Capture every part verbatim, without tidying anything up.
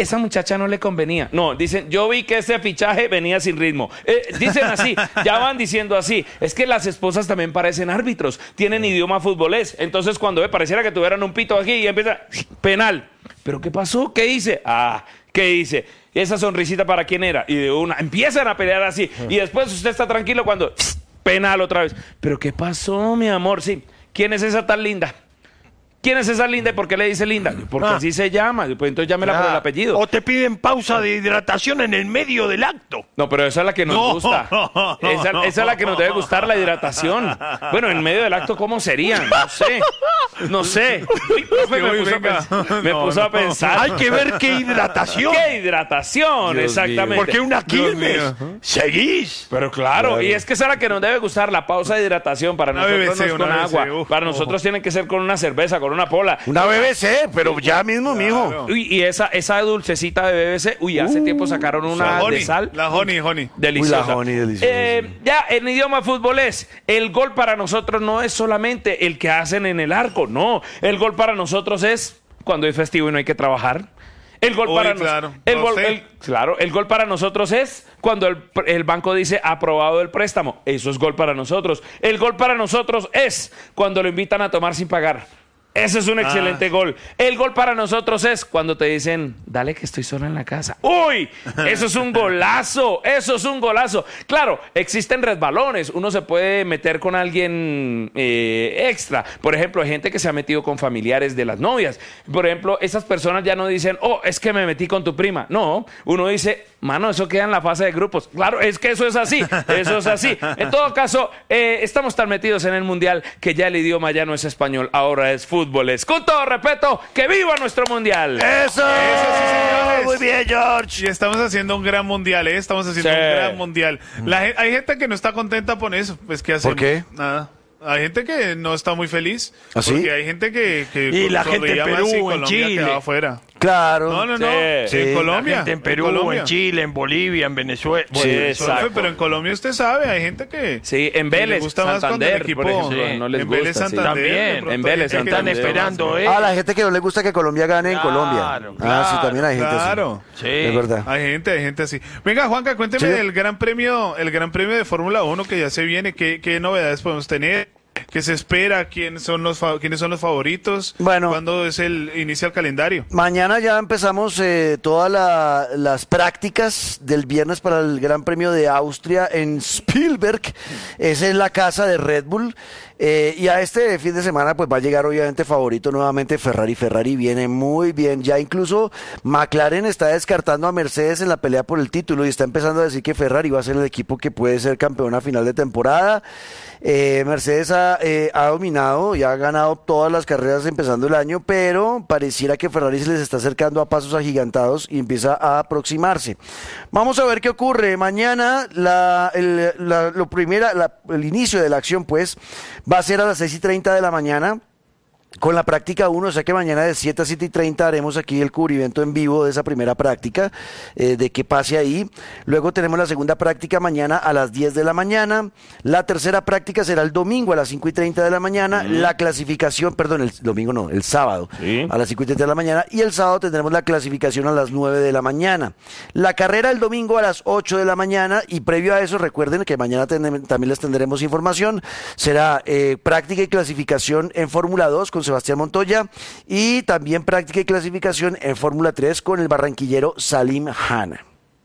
esa muchacha no le convenía. No, dicen, yo vi que ese fichaje venía sin ritmo. Eh, dicen así, ya van diciendo así. Es que las esposas también parecen árbitros, tienen idioma futbolés. Entonces cuando ve, pareciera que tuvieran un pito aquí y empieza, penal. ¿Pero qué pasó? ¿Qué hice? Ah, ¿qué hice? Esa sonrisita para quién era. Y de una, empiezan a pelear así. Y después usted está tranquilo cuando, penal otra vez. ¿Pero qué pasó, mi amor? Sí. ¿Quién es esa tan linda? ¿Quién es esa linda y por qué le dice linda? Porque ah. así se llama. Pues entonces llámela claro. por el apellido. O te piden pausa de hidratación en el medio del acto. No, pero esa es la que nos no. gusta. Esa, esa es la que nos debe gustar, la hidratación. Bueno, en medio del acto, ¿cómo sería? No sé. No sé. Me, me puso, a, me no, puso no. a pensar. Hay que ver qué hidratación. ¿Qué hidratación? Dios exactamente. Mío. Porque una quilmes. Seguís. Pero claro, claro, y es que esa es la que nos debe gustar, la pausa de hidratación. Para nosotros B B C, no es con agua. B B C, uf, para nosotros uf. tiene que ser con una cerveza, con una pola. Una B B C, pero ya mismo, claro. mijo. Uy, y esa, esa dulcecita de B B C, uy, hace uh, tiempo sacaron una honey, de sal. La honey, honey. Deliciosa. Uy, la honey, deliciosa. Eh, ya, en idioma futbolés, el gol para nosotros no es solamente el que hacen en el arco, no. El gol para nosotros es cuando es festivo y no hay que trabajar. El gol, Uy, para claro. nos, el, gol, el, claro, el gol para nosotros es cuando el, el banco dice aprobado el préstamo. Eso es gol para nosotros. El gol para nosotros es cuando lo invitan a tomar sin pagar. Ese es un excelente ah. gol. El gol para nosotros es cuando te dicen, dale que estoy solo en la casa. ¡Uy! Eso es un golazo. Eso es un golazo. Claro, existen resbalones. Uno se puede meter con alguien eh, extra. Por ejemplo, hay gente que se ha metido con familiares de las novias. Por ejemplo, esas personas ya no dicen, oh, es que me metí con tu prima. No, uno dice, mano, eso queda en la fase de grupos. Claro, es que eso es así. Eso es así. En todo caso, eh, estamos tan metidos en el mundial que ya el idioma ya no es español, ahora es fútbol. Con todo respeto, ¡que viva nuestro mundial! ¡Eso! Eso sí, señores. Muy bien, George. Y estamos haciendo un gran mundial, ¿eh? Estamos haciendo sí. un gran mundial. La, hay gente que no está contenta con eso. Pues, ¿qué hacemos? ¿Por qué? Nada. Hay gente que no está muy feliz. ¿Ah, sí? Porque hay gente que, que y la gente en Perú, en Chile. Afuera. Claro. No, no, no. Sí. En sí. Colombia. La gente en Perú, en, en Chile, en Bolivia, en Venezuela. Sí, exacto. Pero en Colombia usted sabe, hay gente que... Sí, en Vélez, le gusta Santander, más cuando el equipo, por ejemplo, sí. no les en gusta. Vélez, Santander, sí. También, en Vélez, Santander. Están esperando, ¿eh? Ah, la gente que no le gusta que Colombia gane claro, en Colombia. Claro, ah, sí, también hay gente claro. así. Sí. Es verdad. Hay gente, hay gente así. Venga, Juanca, cuénteme ¿Sí? del gran premio, el gran premio de Fórmula uno que ya se viene. ¿Qué, qué novedades podemos tener? ¿Qué se espera? ¿Quiénes son los quiénes son los favoritos? Bueno, ¿cuándo es el inicia el calendario? Mañana ya empezamos eh, todas la, las prácticas del viernes para el Gran Premio de Austria en Spielberg. Esa es la casa de Red Bull. Eh, y a este fin de semana pues va a llegar obviamente favorito nuevamente Ferrari. Ferrari viene muy bien. Ya incluso McLaren está descartando a Mercedes en la pelea por el título y está empezando a decir que Ferrari va a ser el equipo que puede ser campeón a final de temporada. Eh, Mercedes ha, eh, ha dominado y ha ganado todas las carreras empezando el año, pero pareciera que Ferrari se les está acercando a pasos agigantados y empieza a aproximarse. Vamos a ver qué ocurre. Mañana la, el, la, lo primera, la, el inicio de la acción pues va a ser a las seis y treinta de la mañana. Con la práctica uno, o sea que mañana de siete a siete y treinta haremos aquí el cubrimiento en vivo de esa primera práctica, eh, de que pase ahí. Luego tenemos la segunda práctica mañana a las diez de la mañana. La tercera práctica será el domingo a las cinco y treinta de la mañana. Mm. La clasificación, perdón, el domingo no, el sábado sí. a las cinco y treinta de la mañana. Y el sábado tendremos la clasificación a las nueve de la mañana. La carrera el domingo a las ocho de la mañana. Y previo a eso, recuerden que mañana ten, también les tendremos información. Será eh, práctica y clasificación en Fórmula dos con Sebastián Montoya y también práctica y clasificación en Fórmula tres con el barranquillero Salim Khan.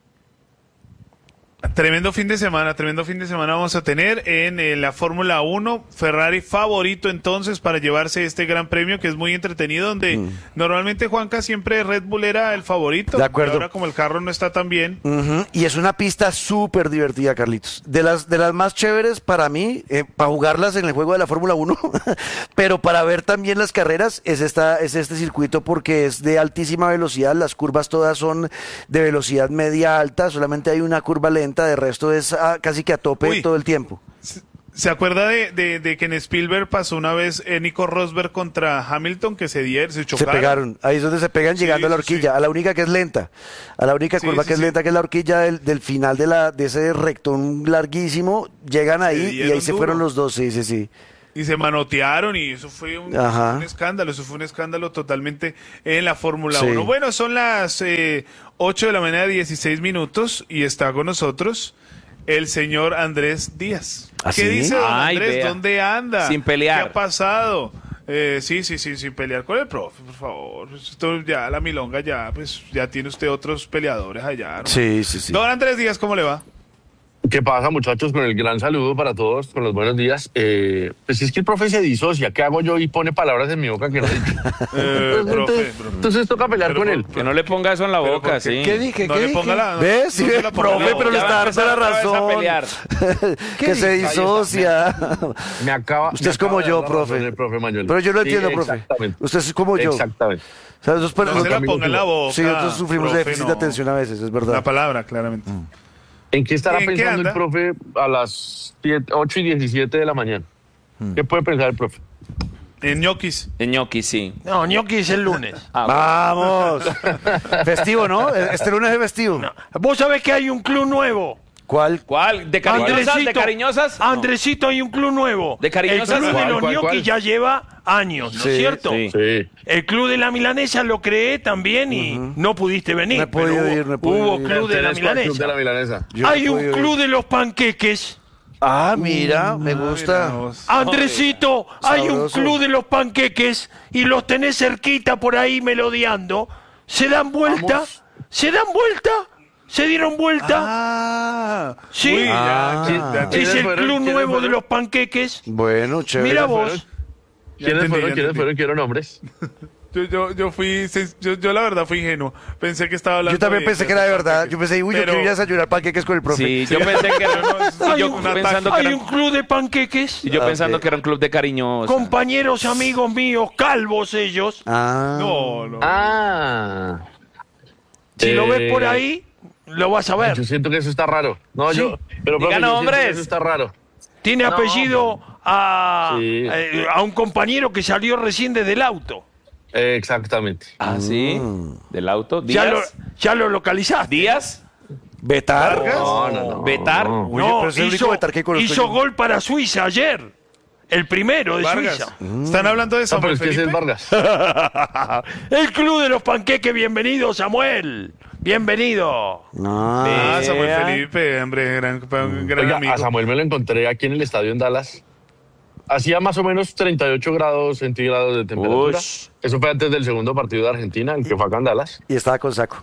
Tremendo fin de semana, tremendo fin de semana vamos a tener en eh, la Fórmula uno. Ferrari favorito entonces para llevarse este gran premio que es muy entretenido, donde mm. normalmente Juanca siempre Red Bull era el favorito. De acuerdo. Ahora como el carro no está tan bien. Uh-huh. Y es una pista súper divertida, Carlitos. De las, de las más chéveres para mí, eh, para jugarlas en el juego de la Fórmula uno, pero para ver también las carreras es, esta, es este circuito porque es de altísima velocidad. Las curvas todas son de velocidad media alta, solamente hay una curva lenta. De resto es a, casi que a tope Uy, todo el tiempo. ¿Se acuerda de, de, de que en Spielberg pasó una vez eh, Nico Rosberg contra Hamilton que se dieron, se chocaron? Se pegaron, ahí es donde se pegan llegando sí, a la horquilla, sí. a la única que es lenta, a la única curva sí, sí, que es sí. lenta, que es la horquilla del, del final de, la, de ese rectón larguísimo, llegan ahí y ahí se duro. fueron los dos, sí, sí, sí. y se manotearon y eso fue un, Ajá. un escándalo, eso fue un escándalo totalmente en la Fórmula Sí. uno. Bueno, son las eh, ocho de la mañana, dieciséis minutos y está con nosotros el señor Andrés Díaz. ¿Ah, ¿Qué sí? dice don Ay, Andrés? vea. ¿Dónde anda? Sin pelear. ¿Qué ha pasado? Eh, sí, sí, sí, sin pelear con el profe, por favor. Esto ya, la milonga ya, pues ya tiene usted otros peleadores allá, ¿no? Sí, sí, sí. Don Andrés Díaz, ¿cómo le va? ¿Qué pasa, muchachos? Con el gran saludo para todos, con los buenos días. Eh, pues es que el profe se disocia. ¿Qué hago yo? Y pone palabras en mi boca que no he dicho. Eh, entonces, profe, entonces, profe. entonces toca pelear Pero con por- él. Que no le ponga eso en la Pero boca, ¿por qué? sí. ¿Qué dije? No ¿Qué le dije? ponga la- no- ¿Ves? no Sí, se la ponga profe, en la pero le boca. Ya va a está dando la empezar otra vez a razón. pelear. Que se dice? Ahí está. disocia. Me acaba. Usted me es como acaba de yo, dar la razón profe. el profe Mañuelo. Pero yo lo Sí, entiendo, profe. Exactamente. Usted es como yo. Exactamente. O sea, nosotros, No se la Camilo ponga en la boca. sí, nosotros sufrimos de profe, déficit no. de atención a veces, es verdad. La palabra, claramente. ¿En qué estará ¿En qué pensando anda? el profe a las siete, ocho y diecisiete de la mañana? ¿Qué puede pensar el profe? En ñoquis. En ñoqui, sí. No, ñoqui es el lunes. Ah, Vamos. Festivo, ¿no? Este lunes es festivo. No. Vos sabés que hay un club nuevo. ¿Cuál? ¿Cuál? ¿De cariñosas? ¿De cariñosas? No. Andresito, hay un club nuevo. ¿De cariñosas? El club de ¿Cuál, los cuál, ñoquis cuál? ya lleva años, ¿no Sí, es cierto? sí. Sí. El club de la milanesa lo creé también y no pudiste venir. No he podido pero hubo, ir, no he podido hubo ir. club de la Pertenezco al milanesa. Club de la milanesa. Yo Hay no un puedo ir. club de los panqueques. Ah, mira, me Mira gusta. vos. Andresito, hay un Sabroso. club de los panqueques y los tenés cerquita por ahí melodeando. Se dan vuelta, Vamos. se dan vuelta, se dieron vuelta. Ah, Sí. uy, ya, Ah. ya, ya, es ¿quiénes el fueron? club ¿quiénes nuevo de fueron? los panqueques. Bueno, chévere. Mira fueron? vos. Ya ¿Quiénes entendí, fueron? ya ¿Quiénes entendí. fueron? Quiero nombres. Yo, yo, yo fui, se- yo, yo la verdad fui ingenuo. Pensé que estaba hablando Yo también de- pensé que era de verdad. Yo pensé, uy, yo Pero- quiero ir a desayunar panqueques con el profe. Sí, yo pensé que era, no, sí, Hay yo un, un pensando ataque. que hay era- un club de panqueques. y yo Ah, pensando ok. que era un club de cariñosos. Compañeros, amigos míos, calvos ellos. Ah. No, no. Ah. Si lo ves Eh, por ahí, lo vas a ver. Yo siento que eso está raro. No, yo. Pero, profe, Diga yo siento nombres. que eso está raro. Tiene No, apellido a, Sí. eh, a un compañero que salió recién desde el auto. Eh, exactamente. Ah, sí. Del auto. Ya lo, ¿Díaz? ya lo localizaste. ¿Díaz? ¿Betar? ¿Vargas? No, no, no. ¿Betar? No. Uy, No, pero es el único hizo, Betar que conozco hizo yo. gol para Suiza ayer. El primero de Vargas. Suiza. Están hablando de No, pero Samuel es que ese es Felipe. Vargas. El club de los panqueques, bienvenido Samuel. Bienvenido. No. Ah, Samuel Vea. Felipe, hombre, gran, gran Oiga, amigo. a Samuel me lo encontré aquí en el estadio en Dallas. Hacía más o menos treinta y ocho grados centígrados de temperatura. Ush. Eso fue antes del segundo partido de Argentina, el que fue acá en Dallas. Y estaba con saco.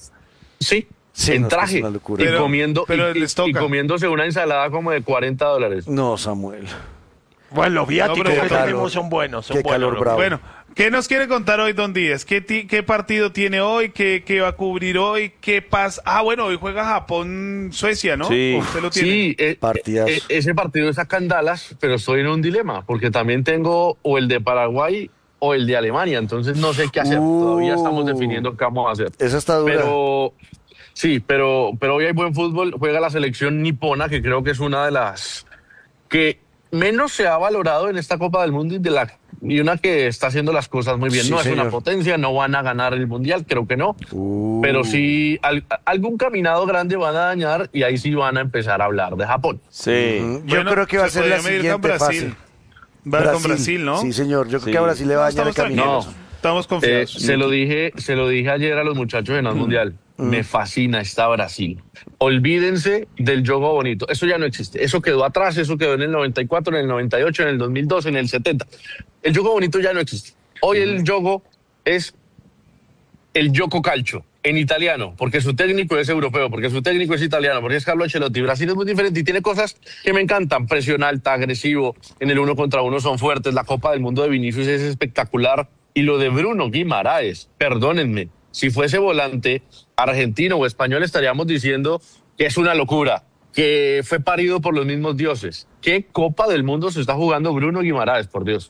Sí, Sí, en no, es que es traje. una locura. Y, Pero- comiendo, pero y, les y toca. comiéndose una ensalada como de cuarenta dólares. No, Samuel. Bueno, los viáticos No, pero que qué tenemos calor. son buenos. Son Qué buenos calor los- bravo. Bueno, ¿qué nos quiere contar hoy Don Díaz? ¿Qué, ti- qué partido tiene hoy? ¿Qué, ¿Qué va a cubrir hoy? ¿Qué pasa? Ah, bueno, hoy juega Japón-Suecia, ¿no? Sí. Usted lo tiene. Sí, eh, Partidazo. eh, ese partido es acá en Dallas, pero estoy en un dilema, porque también tengo o el de Paraguay o el de Alemania, entonces no sé qué hacer. Uh. Todavía estamos definiendo qué vamos a hacer. Esa está dura. Pero sí, pero, pero hoy hay buen fútbol. Juega la selección nipona, que creo que es una de las que menos se ha valorado en esta Copa del Mundo y, de la, y una que está haciendo las cosas muy bien. Sí, no es señor. una potencia, no van a ganar el Mundial, creo que no. Uh. Pero sí, al- algún caminado grande van a dañar y ahí sí van a empezar a hablar de Japón. Sí. Mm, Yo Bueno, creo que va a se ser la podría medir con siguiente Brasil. fase. Va con Brasil, ¿no? Sí, señor. Yo creo Sí. que a Brasil le va a No, dañar el estamos camino. tranquilos. No. Estamos Eh, confiados. se lo dije, se lo dije ayer a los muchachos en el Mundial. Me fascina esta Brasil. Olvídense del yogo bonito. Eso ya no existe. Eso quedó atrás. Eso quedó en el noventa y cuatro, en el noventa y ocho, en el dos mil dos, en el setenta. El yogo bonito ya no existe. Hoy el yogo es el Gioco Calcio en italiano, porque su técnico es europeo, porque su técnico es italiano, porque es Carlo Ancelotti. Brasil es muy diferente y tiene cosas que me encantan. Presión alta, agresivo, en el uno contra uno son fuertes. La Copa del Mundo de Vinicius es espectacular. Y lo de Bruno Guimaraes, perdónenme, si fuese volante argentino o español estaríamos diciendo que es una locura, que fue parido por los mismos dioses. ¿Qué Copa del Mundo se está jugando Bruno Guimaraes, por Dios?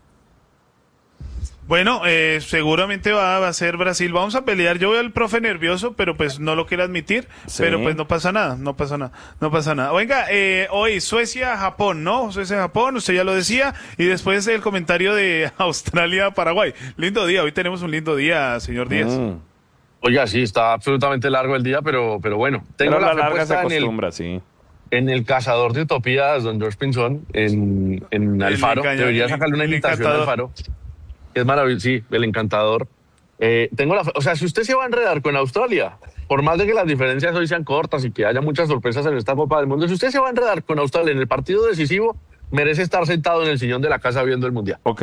Bueno, eh, seguramente va, va a ser Brasil. Vamos a pelear. Yo veo al profe nervioso, pero pues no lo quiero admitir. Sí. Pero pues no pasa nada, no pasa nada, no pasa nada. Venga, eh, hoy Suecia-Japón, ¿no? Suecia-Japón, usted ya lo decía. Y después el comentario de Australia-Paraguay. Lindo día, hoy tenemos un lindo día, señor Díaz. Mm. Oiga, sí, está absolutamente largo el día, pero, pero bueno. Tengo Pero a la la fe larga se puesta en el acostumbra, sí. en El Cazador de Utopías, don George Pinzón, en, en Alfaro. engaña- Debería el- sacarle una el invitación a encantador. Alfaro. Es maravilloso, sí, el encantador. Eh, tengo la, o sea, si usted se va a enredar con Australia, por más de que las diferencias hoy sean cortas y que haya muchas sorpresas en esta Copa del Mundo, si usted se va a enredar con Australia en el partido decisivo, merece estar sentado en el sillón de la casa viendo el Mundial. Ok.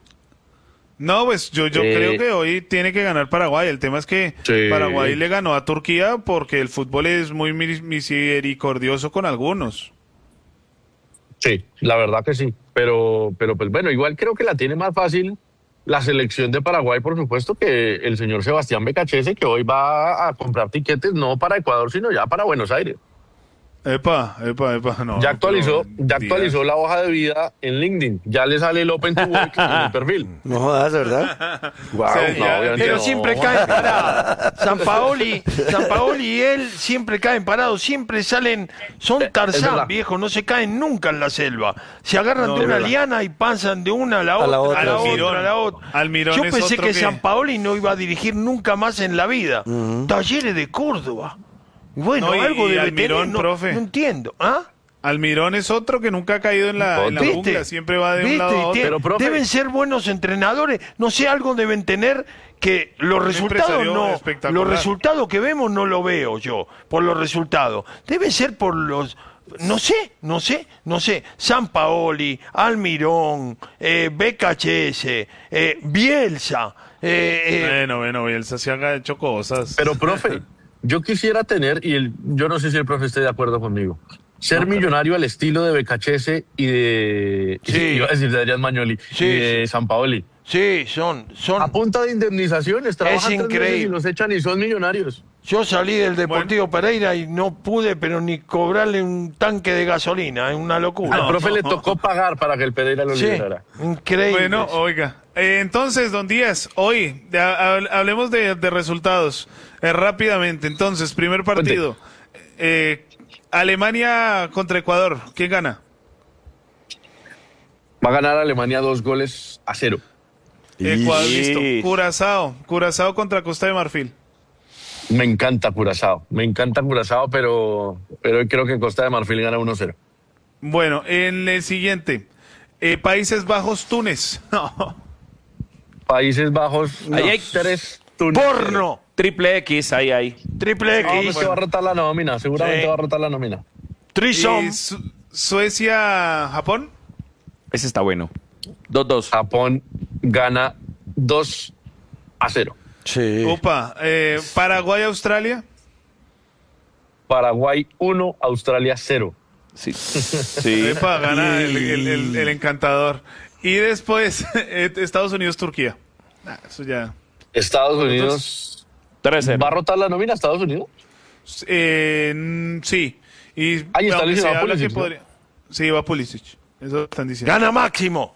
No, pues yo, yo Eh, creo que hoy tiene que ganar Paraguay. El tema es que Sí. Paraguay le ganó a Turquía porque el fútbol es muy mis- misericordioso con algunos. Sí, la verdad que sí. Pero, pero pues bueno, igual creo que la tiene más fácil la selección de Paraguay, por supuesto, que el señor Sebastián Becachese, que hoy va a comprar tiquetes no para Ecuador, sino ya para Buenos Aires. Epa, epa, epa, no. Ya actualizó, pero, ya actualizó la hoja de vida en LinkedIn. Ya le sale el Open to Work en el perfil. No jodas, ¿verdad? Wow. O sea, No, ya- obviamente Pero no. siempre caen parados. San Paoli, San Paoli y él siempre caen parados, siempre salen, son es Tarzán, verdad. viejo, no se caen nunca en la selva. Se agarran No, de es una verdad. liana y pasan de una a la otra, la a otra, la sí. otra, a la otra. Almirón Yo es pensé otro que, que- San Paoli no iba a dirigir nunca más en la vida. Talleres de Córdoba. Bueno, No, y- algo y debe Almirón, tener, no, profe. no entiendo. ¿Ah? Almirón es otro que nunca ha caído en la, en la ¿Viste? jungla, siempre va de un ¿Viste? lado a Y otro. tie- Pero, profe- deben ser buenos entrenadores. No sé, algo deben tener que los resultados empresario no. espectacular. Los resultados que vemos no lo veo yo, por los resultados. Deben ser por los. No sé, no sé, no sé. San Paoli, Almirón, eh, B K H S, eh, Bielsa. eh, eh, Bueno, bueno, Bielsa se ha hecho cosas. Pero, profe, yo quisiera tener, y el, yo no sé si el profe esté de acuerdo conmigo, ser millonario al estilo de Becachese y de. Sí. Iba a decir de Adrián Magnoli Sí, y de San Paoli. sí, son. son A punta de indemnizaciones, trabajan tres meses increíble. y los echan y son millonarios. Yo salí del Deportivo Pereira y no pude, pero ni cobrarle un tanque de gasolina, es una locura. Al profe le tocó pagar para que el Pereira lo Sí, liberara. increíble. Bueno, oiga. eh, entonces, don Díaz, hoy de- ha- hablemos de, de resultados eh, rápidamente. Entonces, primer partido. Eh, Alemania contra Ecuador. ¿Quién gana? Va a ganar Alemania dos goles a cero. Ecuador, Y- listo. Curazao. Curazao contra Costa de Marfil. Me encanta Curazao, me encanta Curazao, pero, pero creo que Costa de Marfil gana uno cero. Bueno, en el siguiente. eh, Países Bajos, Túnez. No. Países Bajos, Ahí hay- tres Túnez. Porno, Triple X, ahí, ahí. triple No, pues X, que va a rotar la nómina, seguramente Sí. va a rotar la nómina. Trisom. Y Su- Suecia, Japón. Ese está bueno. dos dos. Japón gana dos a cero. Sí. Opa. eh, Paraguay, Australia. Paraguay uno, Australia cero. Sí. Sí. Epa, gana el, el- el- el encantador. Y después, eh, Estados Unidos, Turquía. Ah, eso ya. Estados Unidos tres cero. va a rotar la nómina, Estados Unidos. Eh, mm, sí. Y Ahí está aunque se lesionado habla Pulisic, que ¿no? podría- Sí, va Pulisic. Eso están diciendo. Gana Máximo.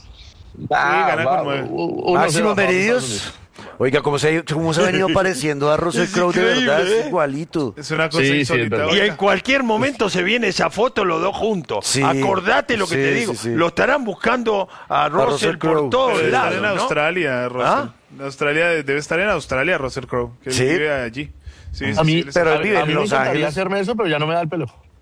gana con va, nueve. u- uno cero Máximo a favor de Estados Meridios. Oiga, ¿cómo se, cómo se ha venido pareciendo a Russell Es Crowe? De increíble, verdad, ¿eh? es igualito. Es una cosa Sí, sí, es insólita. verdad. Y oiga. en cualquier momento se viene esa foto los dos juntos. Sí. Acordate lo que Sí, te digo. sí, sí. Lo estarán buscando a Russell, Russell por Crowe. todos Debe estar lados. en ¿no? Australia, Russell. ¿Ah? En Australia, debe estar en Australia, Russell Crowe, que Sí. vive allí. Sí, sí, A mí, sí, él pero está- él vive a en mí me Los encantaría Ángeles. hacerme eso, pero ya no me da el pelo.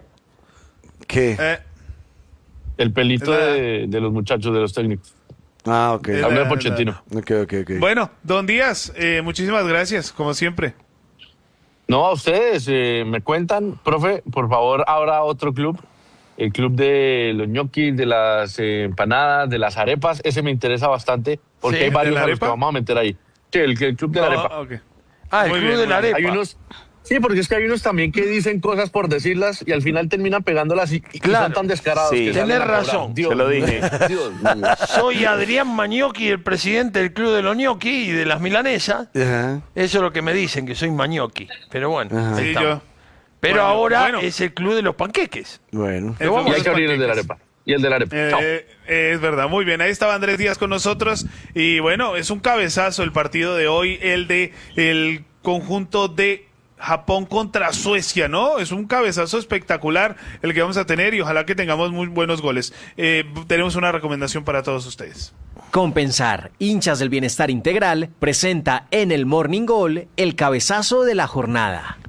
¿Qué? Eh, El pelito Es la- de, de los muchachos, de los técnicos. Ah, ok. Es Hablo de la- Pochettino. Ok, ok, ok. Bueno, don Díaz, eh, muchísimas gracias, como siempre. No, a ustedes eh, me cuentan, profe, por favor, ahora otro club, el club de los ñoquis, de las eh, empanadas, de las arepas, ese me interesa bastante, porque Sí, hay ¿de varios la a los arepa? que vamos a meter ahí. Sí, el, el club de la Ah, arepa. ok. Ah, el Muy Club bien, de la muy bien. Arepa. Hay unos, sí, porque es que hay unos también que dicen cosas por decirlas y al final terminan pegándolas y, y Claro. son tan descarados. Sí. que salen Tenés a cobrar. razón. Dios Se lo mío, dije. Dios mío. Soy Adrián Magnocchi, el presidente del Club de los Ñoqui y de las milanesas. Ajá. Eso es lo que me dicen, que soy Magnocchi. Pero bueno, Ajá. ahí Sí, estamos. yo. Pero Bueno, ahora bueno. es el Club de los Panqueques. Bueno. El vamos Y famoso hay que abrir el de la panqueques. arepa. Y el de la arepa. Chao. Eh, eh, es verdad, muy bien. Ahí estaba Andrés Díaz con nosotros. Y bueno, es un cabezazo el partido de hoy, el de el conjunto de Japón contra Suecia, ¿no? Es un cabezazo espectacular el que vamos a tener y ojalá que tengamos muy buenos goles. Eh, tenemos una recomendación para todos ustedes. Compensar, hinchas del bienestar integral, presenta en el Morning Goal el cabezazo de la jornada.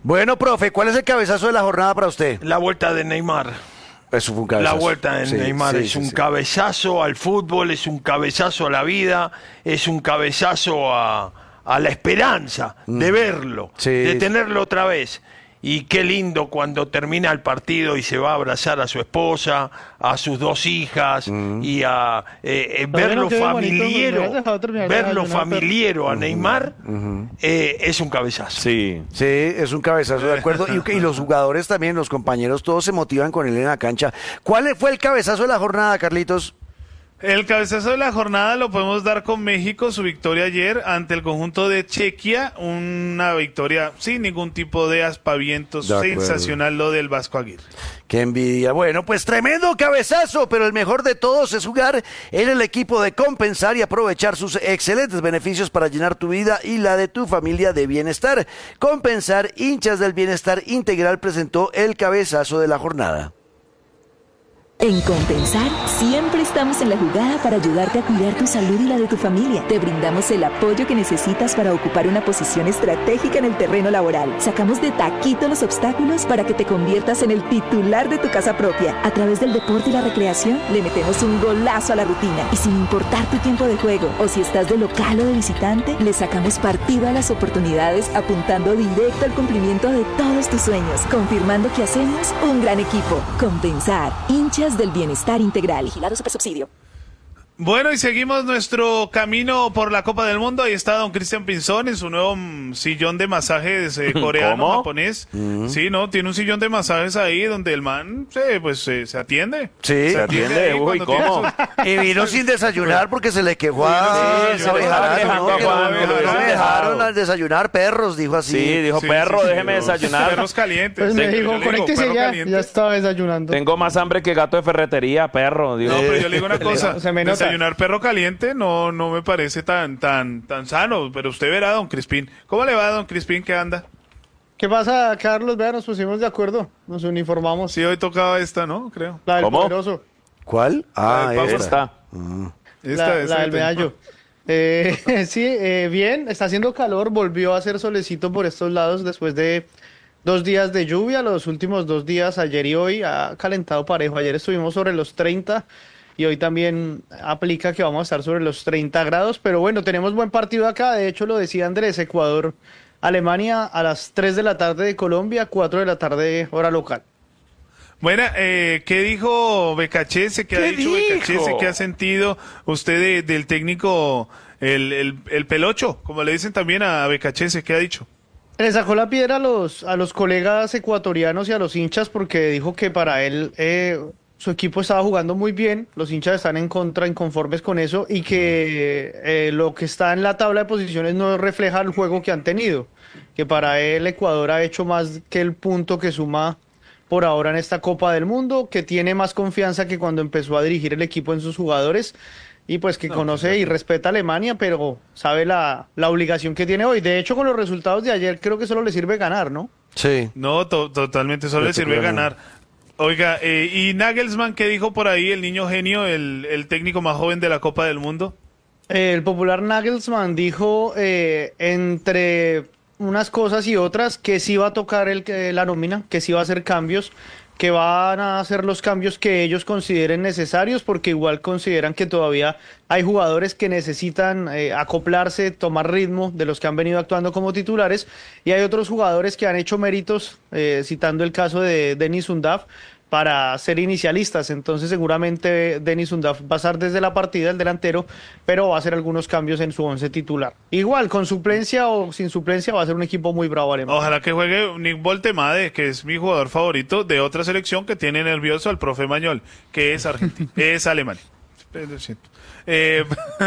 Bueno, profe, ¿cuál es el cabezazo de la jornada para usted? La vuelta de Neymar. Eso fue un cabezazo. La vuelta de Sí, Neymar sí, es sí, un sí. cabezazo al fútbol, es un cabezazo a la vida, es un cabezazo a, a la esperanza de verlo, Sí, de sí. tenerlo otra vez. Y qué lindo cuando termina el partido y se va a abrazar a su esposa, a sus dos hijas y a eh, eh, Todavía verlo no quedó bonito, me familiero, has dejado terminar de verlo desayunar, pero- familiero a Neymar eh, es un cabezazo. Sí. Sí, es un cabezazo, de acuerdo. Y, y los jugadores también, los compañeros, todos se motivan con él en la cancha. ¿Cuál fue el cabezazo de la jornada, Carlitos? El cabezazo de la jornada lo podemos dar con México, su victoria ayer ante el conjunto de Chequia, una victoria sin ningún tipo de aspavientos, De acuerdo. sensacional lo del Vasco Aguirre. Qué envidia. Bueno, pues tremendo cabezazo, pero el mejor de todos es jugar en el equipo de Compensar y aprovechar sus excelentes beneficios para llenar tu vida y la de tu familia de bienestar. Compensar, hinchas del bienestar integral, presentó el cabezazo de la jornada. En Compensar, siempre estamos en la jugada para ayudarte a cuidar tu salud y la de tu familia. Te brindamos el apoyo que necesitas para ocupar una posición estratégica en el terreno laboral. Sacamos de taquito los obstáculos para que te conviertas en el titular de tu casa propia. A través del deporte y la recreación, le metemos un golazo a la rutina. Y sin importar tu tiempo de juego, o si estás de local o de visitante, le sacamos partido a las oportunidades apuntando directo al cumplimiento de todos tus sueños, confirmando que hacemos un gran equipo. Compensar, hinchas del bienestar integral. Vigilado Supersubsidio. Bueno, y seguimos nuestro camino por la Copa del Mundo. Ahí está don Cristian Pinzón en su nuevo mm, sillón de masajes eh, coreano, ¿Cómo? japonés. Sí, no, tiene un sillón de masajes ahí donde el man se, pues, eh, se atiende. Sí. se atiende, ahí uy, cuando tiene ¿cómo? sus- Y vino sin desayunar porque se le quejó a Sí, sí, a yo le Bejarano, estaba ¿no? dejando Que a Juan, no- que lo no hubiesen me dejaron dejado. al desayunar perros, dijo así. Sí, dijo, Sí, perro, sí, sí, déjeme los desayunar. Perros calientes. Pues me Sí, dijo, yo le digo, conéctese perro ya, caliente. ya estaba desayunando. Tengo más hambre que gato de ferretería, perro. Dijo. No, pero yo le digo una cosa, Se me nota. desayunar perro caliente no, no me parece tan, tan, tan sano, pero usted verá, don Crispín. ¿Cómo le va, don Crispín? ¿Qué anda? ¿Qué pasa, Carlos? Vea, nos pusimos de acuerdo, nos uniformamos. Sí, hoy tocaba esta, ¿no? Creo. La del ¿Cómo? poderoso, ¿Cuál? Ah, del Papa. esta. Está. Esta, la, esta la que del tengo. medallo. Eh, sí, eh, bien, está haciendo calor, volvió a hacer solecito por estos lados después de dos días de lluvia. Los últimos dos días, ayer y hoy, ha calentado parejo. Ayer estuvimos sobre los treinta y hoy también aplica que vamos a estar sobre los treinta grados. Pero bueno, tenemos buen partido acá. De hecho, lo decía Andrés, Ecuador, Alemania a las tres de la tarde de Colombia, cuatro de la tarde hora local. Bueno, eh, ¿qué dijo Becachese? ¿Qué, ha ¿Qué dicho dijo? Becachese? ¿Qué ha sentido usted de- del técnico, el, el, el pelocho? Como le dicen también a Becachese, ¿qué ha dicho? Le sacó la piedra a los, a los colegas ecuatorianos y a los hinchas porque dijo que para él eh, su equipo estaba jugando muy bien, los hinchas están en contra, inconformes con eso y que eh, lo que está en la tabla de posiciones no refleja el juego que han tenido, que para él Ecuador ha hecho más que el punto que suma por ahora en esta Copa del Mundo, que tiene más confianza que cuando empezó a dirigir el equipo en sus jugadores y pues que conoce y respeta a Alemania, pero sabe la, la obligación que tiene hoy. De hecho, con los resultados de ayer creo que solo le sirve ganar, ¿no? Sí. No, to- totalmente, solo Pero le sirve te creo, ganar. Oiga, eh, ¿y Nagelsmann qué dijo por ahí, el niño genio, el, el técnico más joven de la Copa del Mundo? Eh, el popular Nagelsmann dijo eh, entre unas cosas y otras que sí va a tocar el, que- la nómina, que sí va a hacer cambios, que van a hacer los cambios que ellos consideren necesarios, porque igual consideran que todavía hay jugadores que necesitan eh, acoplarse, tomar ritmo de los que han venido actuando como titulares, y hay otros jugadores que han hecho méritos, eh, citando el caso de Denis Undav, para ser inicialistas. Entonces seguramente Denis Undav va a estar desde la partida, el delantero, pero va a hacer algunos cambios en su once titular. Igual, con suplencia o sin suplencia, va a ser un equipo muy bravo alemán. Ojalá que juegue Nick Voltemade, que es mi jugador favorito de otra selección que tiene nervioso al profe Mañol, que es argentino, es alemán. Lo siento. Eh,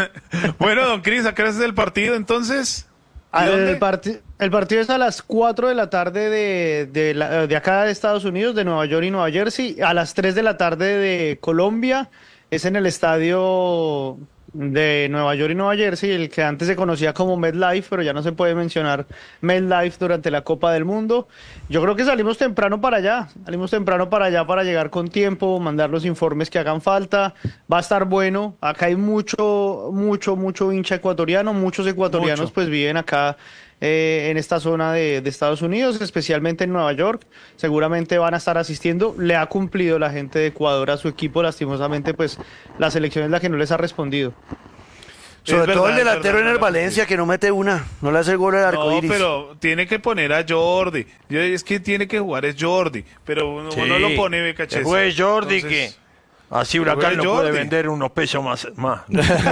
bueno, don Cris, ¿a qué hora es el partido entonces? ¿Y dónde? El, parti- el partido es a las cuatro de la tarde de, de, la- de acá de Estados Unidos, de Nueva York y Nueva Jersey. A las tres de la tarde de Colombia. Es en el estadio de Nueva York y Nueva Jersey, el que antes se conocía como MetLife, pero ya no se puede mencionar MetLife durante la Copa del Mundo. Yo creo que salimos temprano para allá, salimos temprano para allá para llegar con tiempo, mandar los informes que hagan falta. Va a estar bueno. Acá hay mucho, mucho, mucho hincha ecuatoriano, muchos ecuatorianos Mucho. pues viven acá eh, en esta zona de, de Estados Unidos, especialmente en Nueva York. Seguramente van a estar asistiendo. Le ha cumplido la gente de Ecuador a su equipo. Lastimosamente, pues la selección es la que no les ha respondido. Sobre Es todo verdad, el delantero es en el verdad, Valencia, que no mete una, no le hace el gol al arco No, iris. pero tiene que poner a Jordi. Yo, es que tiene que jugar es Jordi, pero uno, Sí. uno lo pone Becachese. Que juegue Jordi, Entonces, que así que Huracán juegue no puede Jordi. vender unos pesos más. más.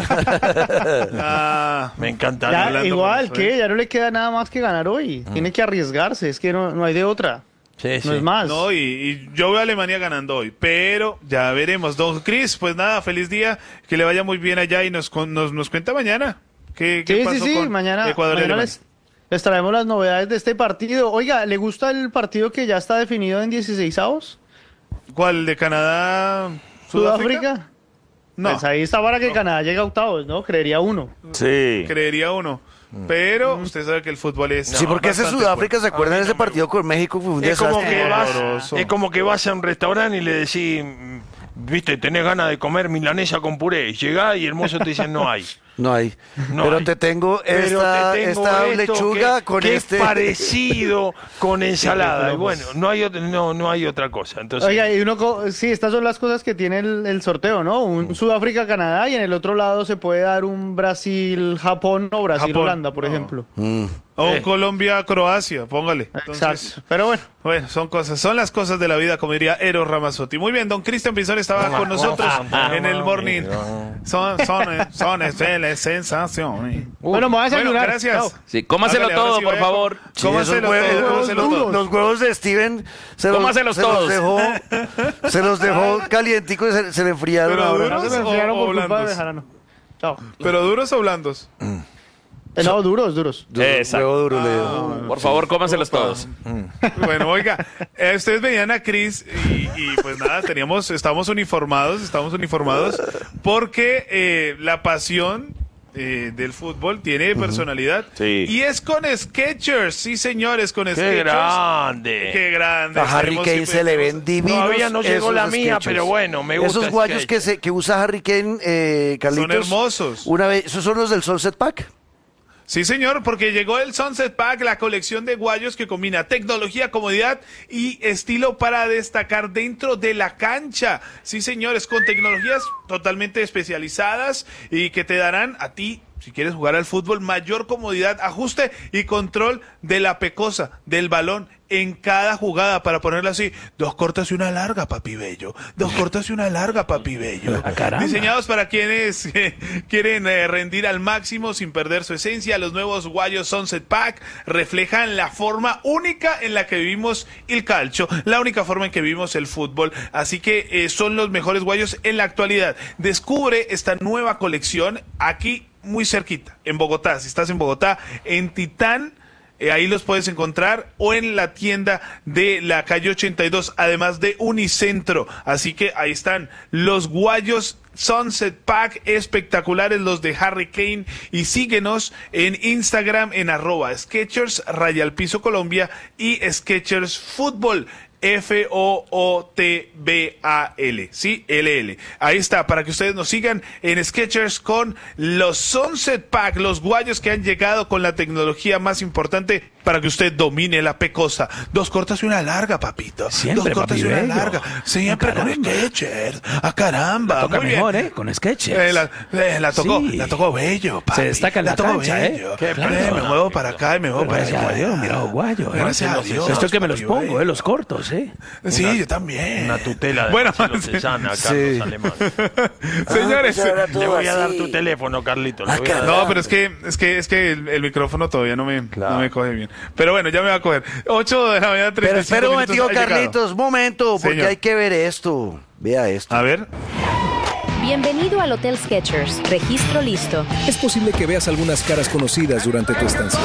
Ah, Me Ya, encantaría. hablando igual por eso, que ya no le queda nada más que ganar hoy. Tiene que arriesgarse, es que no, no hay de otra. Sí, No sí. es más. no, y, y yo veo a Alemania ganando hoy, pero ya veremos. Don Cris, pues nada, feliz día, que le vaya muy bien allá y nos, con- nos, nos cuenta mañana. ¿Qué, qué Sí, sí, pasó sí, con mañana, Ecuador y mañana Alemania? les, les traemos las novedades de este partido. Oiga, ¿le gusta el partido que ya está definido en dieciseisavos? ¿Cuál? ¿De Canadá? ¿Sudáfrica? ¿Sudáfrica? No, Pues ahí está para que Canadá llegue a octavos, ¿no? Creería uno. Sí. creería uno. Pero usted sabe que el fútbol es. Sí, porque ese bastante Sudáfrica, ¿se fuerte. acuerdan de ese partido con México? Fue un Es como, desastre. que vas, Horroroso. es como que vas a un restaurante y le decís, mm, viste, tenés ganas de comer milanesa con puré. Llegás y el mozo te dice, no hay. No hay. No pero hay. te tengo Pero esta, te tengo esta esto lechuga que, con que este. es parecido con ensalada. Sí, Y bueno, no hay, otra- no, no hay otra cosa. Entonces, Oiga, y uno, co- sí, estas son las cosas que tiene el, el sorteo, ¿no? Un Sudáfrica-Canadá y en el otro lado se puede dar un Brasil-Japón o Brasil-Holanda, por No. ejemplo. Mm. O Eh. Colombia-Croacia, póngale. Entonces, Exacto. Pero bueno, bueno, son cosas, son las cosas de la vida, como diría Eros Ramazzotti. Muy bien, don Cristian Pinzón estaba con nosotros en el morning. Son, son, eh, son excelentes sensaciones. bueno, me voy a Bueno, desayunar. gracias. Chao. Sí, cómaselo Hágale, ahora todo, sí por vaya. favor. Sí, Cómaselo esos todo, huevos- cómaselo los, todo. los huevos de Steven se los, Cómaselos se los todos. dejó, se los dejó calienticos y se, se le enfriaron Pero ahora. duros. No se me enfriaron o por culpa de blandos? Bejarano. Chao. ¿Pero duros o blandos? Eh, no, duros, duros. Du- Exacto. Huevo duro le dio. Por favor, cómaselos todos. Bueno, oiga, eh, ustedes venían a Cris y, y, pues nada, teníamos, estamos uniformados, estamos uniformados porque eh, la pasión eh, del fútbol tiene personalidad. Sí. Y es con Skechers, sí señores, con ¡Qué Skechers. grande! Qué grande. A Harry Estaremos Kane siempre- se le ven divinos. Todavía no llegó esos la mía, Skechers. pero bueno, me gusta Esos guayos Skechers. que, se, que usa Harry Kane, eh, Carlitos. hermosos. Una vez, ¿esos son los del Sunset Pack? Sí, señor, porque llegó el Sunset Pack, la colección de guayos que combina tecnología, comodidad y estilo para destacar dentro de la cancha. Sí, señores, con tecnologías totalmente especializadas y que te darán a ti, si quieres jugar al fútbol, mayor comodidad, ajuste y control de la pecosa, del balón en cada jugada, para ponerlo así, dos cortas y una larga, papi bello, dos cortas y una larga, papi bello. Diseñados para quienes eh, quieren eh, rendir al máximo sin perder su esencia, los nuevos guayos Sunset Pack reflejan la forma única en la que vivimos el calcio, la única forma en que vivimos el fútbol, así que eh, son los mejores guayos en la actualidad. Descubre esta nueva colección aquí muy cerquita, en Bogotá. Si estás en Bogotá, en Titán, Eh, ahí los puedes encontrar, o en la tienda de la calle ochenta y dos, además de Unicentro. Así que ahí están los guayos Sunset Pack, espectaculares los de Harry Kane. Y síguenos en Instagram en arroba Skechers Raya al Piso Colombia y Skechers Fútbol. F O O T B A L, sí, L L. Ahí está, para que ustedes nos sigan en Skechers con los Sunset Pack, los guayos que han llegado con la tecnología más importante para que usted domine la pecosa. Dos cortas y una larga, papito. Siempre, Dos cortas papi y una bello. larga. Siempre con Caramba. Skechers. ¡Ah, caramba! Toca Muy bien. mejor, ¿eh? Con Skechers. Eh, la, eh, la tocó, Sí. la tocó bello, papi. Se destaca en la tocó cancha, ¿eh? bello. Qué Eh, claro. me muevo para acá y me muevo para Gracias a allá. Dios, mira los guayos, ¿eh? Gracias a Dios. Esto es que me los papi pongo, bello. ¿eh? Los cortos, ¿eh? Sí, yo también. Una tutela de Bueno, Marcelo Cesana, Carlos Sí. Alemán. señores, Ah, pues Le voy a dar así. tu teléfono, Carlito. le Ah, voy a dar- caramba. no, pero es que es que es que el, el micrófono todavía no me, Claro. no me coge bien. Pero bueno, ya me va a coger. ocho de la mañana, treinta Pero y cinco espera un minutos, momentico, ha llegado. Carlitos, momento, porque Señor. hay que ver esto. Vea esto. A ver. Bienvenido al Hotel Skechers. Registro listo. Es posible que veas algunas caras conocidas durante tu estancia.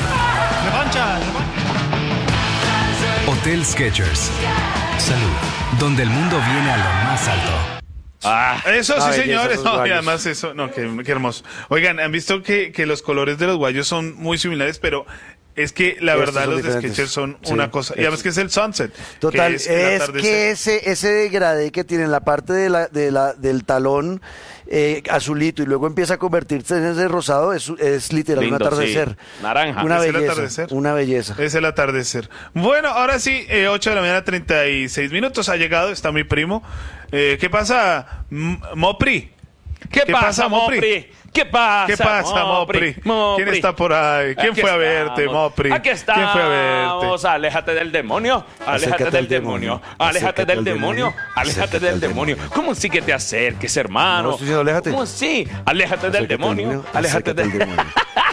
Hotel Skechers. Salud, donde el mundo viene a lo más alto. Ah, Eso Ah, sí, belleza, señores. esos No, y guayos. además eso, no, qué, qué hermoso. Oigan, han visto que, que los colores de los guayos son muy similares, pero es que la Estos verdad son los de diferentes. Skechers son Sí, una cosa. Y además que es el sunset. Total, que es, el que atardecer. ese, ese degradé que tiene en la parte de la, de la, del talón eh, azulito y luego empieza a convertirse en ese rosado, es, es literal Lindo, un atardecer. sí. Naranja. Una Es el belleza, atardecer. una belleza. Es el atardecer. Bueno, ahora sí, eh, ocho de la mañana, treinta y seis minutos. Ha llegado, está mi primo. Eh, ¿Qué pasa, M- Mopri? ¿Qué, ¿Qué pasa, pasa, Mopri? Mopri? ¿Qué pasa, ¿Qué pasa, Mopri? Mopri? ¿Quién está por ahí? ¿Quién Aquí fue a verte, estamos. Mopri? Aquí estamos. ¿Quién fue a verte? Aléjate del demonio. Aléjate Acércate del al demonio. demonio. Aléjate Acércate del al demonio. demonio. Aléjate Acércate del al demonio. demonio. ¿Cómo sí que te acerques, hermano? No, estoy diciendo, aléjate. ¿Cómo sí? Aléjate del Acércate al demonio. demonio. Aléjate Acércate del al demonio.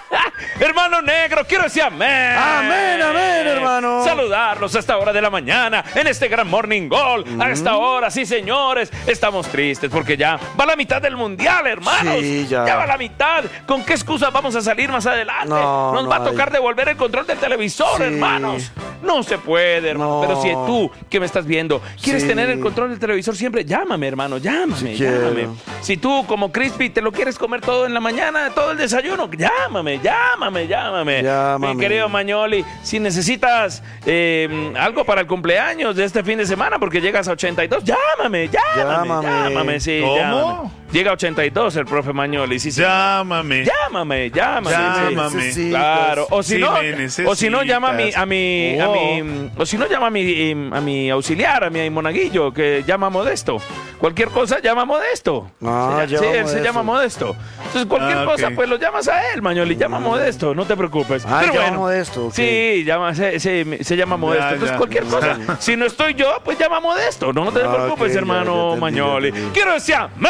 Hermano negro, quiero decir amén. Amén, amén, hermano. Saludarlos a esta hora de la mañana, en este gran Morning Goal. A esta hora, sí, señores, estamos tristes porque ya va la mitad del mundial, hermanos. Sí, ya. va la mitad. ¿Con qué excusa vamos a salir más adelante? No, Nos no va a tocar hay. devolver el control del televisor, Sí. hermanos. No se puede, hermano. No. Pero si tú, que me estás viendo, quieres Sí. tener el control del televisor siempre, llámame, hermano, llámame, Sí llámame. quiero. Si tú, como Crispy, te lo quieres comer todo en la mañana, todo el desayuno, llámame, llámame, llámame. Llámame. Mi querido Mañoli, si necesitas eh, algo para el cumpleaños de este fin de semana, porque llegas a ochenta y dos, llámame, llámame, Llámame. llámame, sí, ¿Cómo? llámame. Llega a ochenta y dos el profe Mañoli, sí, sí. Llámame. Llámame, llámame. sí. Llámame. Sí, Claro, o si Si no, me o si no llama a mi, a mi, a Oh. mi, o si no llama a mi, a mi auxiliar, a mi monaguillo, que llama Modesto. Cualquier cosa llama Modesto. Ah, sí, llama él se Modesto. llama Modesto. Entonces cualquier Ah, cosa, ok. pues lo llamas a él, Mañoli, llama Modesto, no te preocupes. Ah, Pero llama bueno, Modesto, ok. Sí, llama, se, se- se llama Modesto. Ya, Entonces ya. cualquier cosa, si no estoy yo, pues llama Modesto. No, no te Ah, preocupes, ok, ya, hermano ya entendí, Mañoli. ya entendí. Quiero decir amén.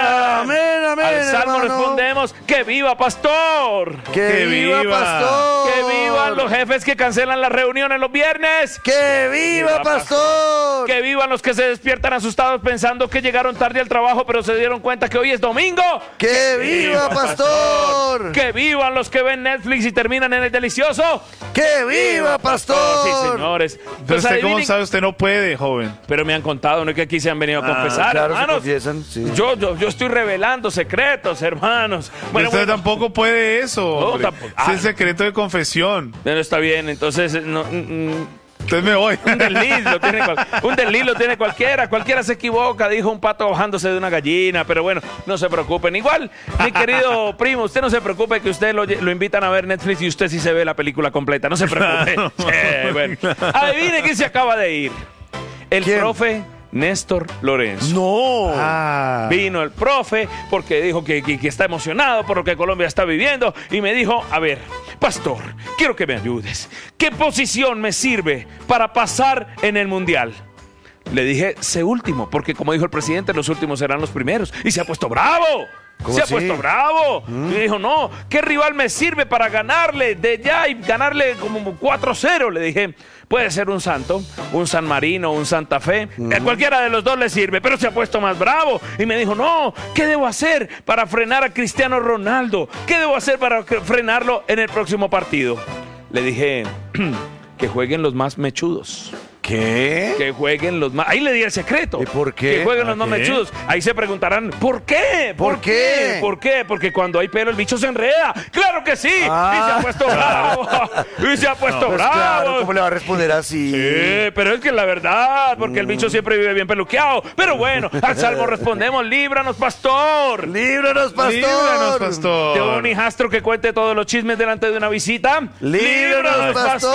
Amén, amén, Al salmo hermano. respondemos que viva Pastor. ¡Que, ¡Que viva, viva! Pastor! Que vivan los jefes que cancelan las reuniones los viernes. ¡Que viva, Viva, Pastor! Que vivan los que se despiertan asustados pensando que llegaron tarde al trabajo, pero se dieron cuenta que hoy es domingo. ¡Que viva, Pastor! Que vivan los que ven Netflix y terminan en el delicioso. ¡Que viva, Pastor! Sí, señores. Pero Pues usted, ¿cómo adivinen- sabe? Usted no puede, joven. Pero me han contado, no es que aquí se han venido a confesar, Ah, claro, se hermanos. confiesan, sí. Yo, yo, yo estoy revelando secretos, hermanos. Bueno, usted bueno, tampoco puede eso, hombre. tampoco. Es Ah. el secreto de confesión. bueno, está bien, entonces no, mm, mm, Entonces me voy. un desliz lo tiene cual- un desliz lo tiene cualquiera, cualquiera se equivoca, dijo un pato bajándose de una gallina, pero bueno, no se preocupen. Igual, mi querido primo, usted no se preocupe que usted lo, lo invitan a ver Netflix y usted sí se ve la película completa, no se preocupe. Sí, bueno. Adivine quién se acaba de ir. El ¿Quién? profe Néstor Lorenzo. ¡No! Ah. Vino el profe porque dijo que, que- que está emocionado por lo que Colombia está viviendo y me dijo, a ver, pastor, quiero que me ayudes. ¿Qué posición me sirve para pasar en el Mundial? Le dije, sé último, porque como dijo el presidente, los últimos serán los primeros. Y se ha puesto bravo. ¿Cómo Se ha así? puesto bravo. Y dijo, no, ¿qué rival me sirve para ganarle de ya y ganarle como cuatro cero? Le dije, puede ser un Santo, un San Marino, un Santa Fe. A cualquiera de los dos le sirve, pero se ha puesto más bravo. Y me dijo, no, ¿qué debo hacer para frenar a Cristiano Ronaldo? ¿Qué debo hacer para que- frenarlo en el próximo partido? Le dije, que jueguen los más mechudos. ¿Qué? Que jueguen los más... Ahí le di el secreto. ¿Y por qué? Que jueguen los ¿A más qué? mechudos. Ahí se preguntarán, ¿por qué? ¿Por qué? ¿Por qué? Porque cuando hay pelo el bicho se enreda. ¡Claro que sí! Ah. Y se ha puesto bravo. Y se ha puesto Pues bravo. claro, ¿cómo le va a responder así? Sí, pero es que la verdad, porque el bicho siempre vive bien peluqueado. Pero bueno, al salmo respondemos, líbranos, pastor. ¡Líbranos, Pastor! Líbranos, pastor. De un hijastro que cuente todos los chismes delante de una visita. ¡Líbranos,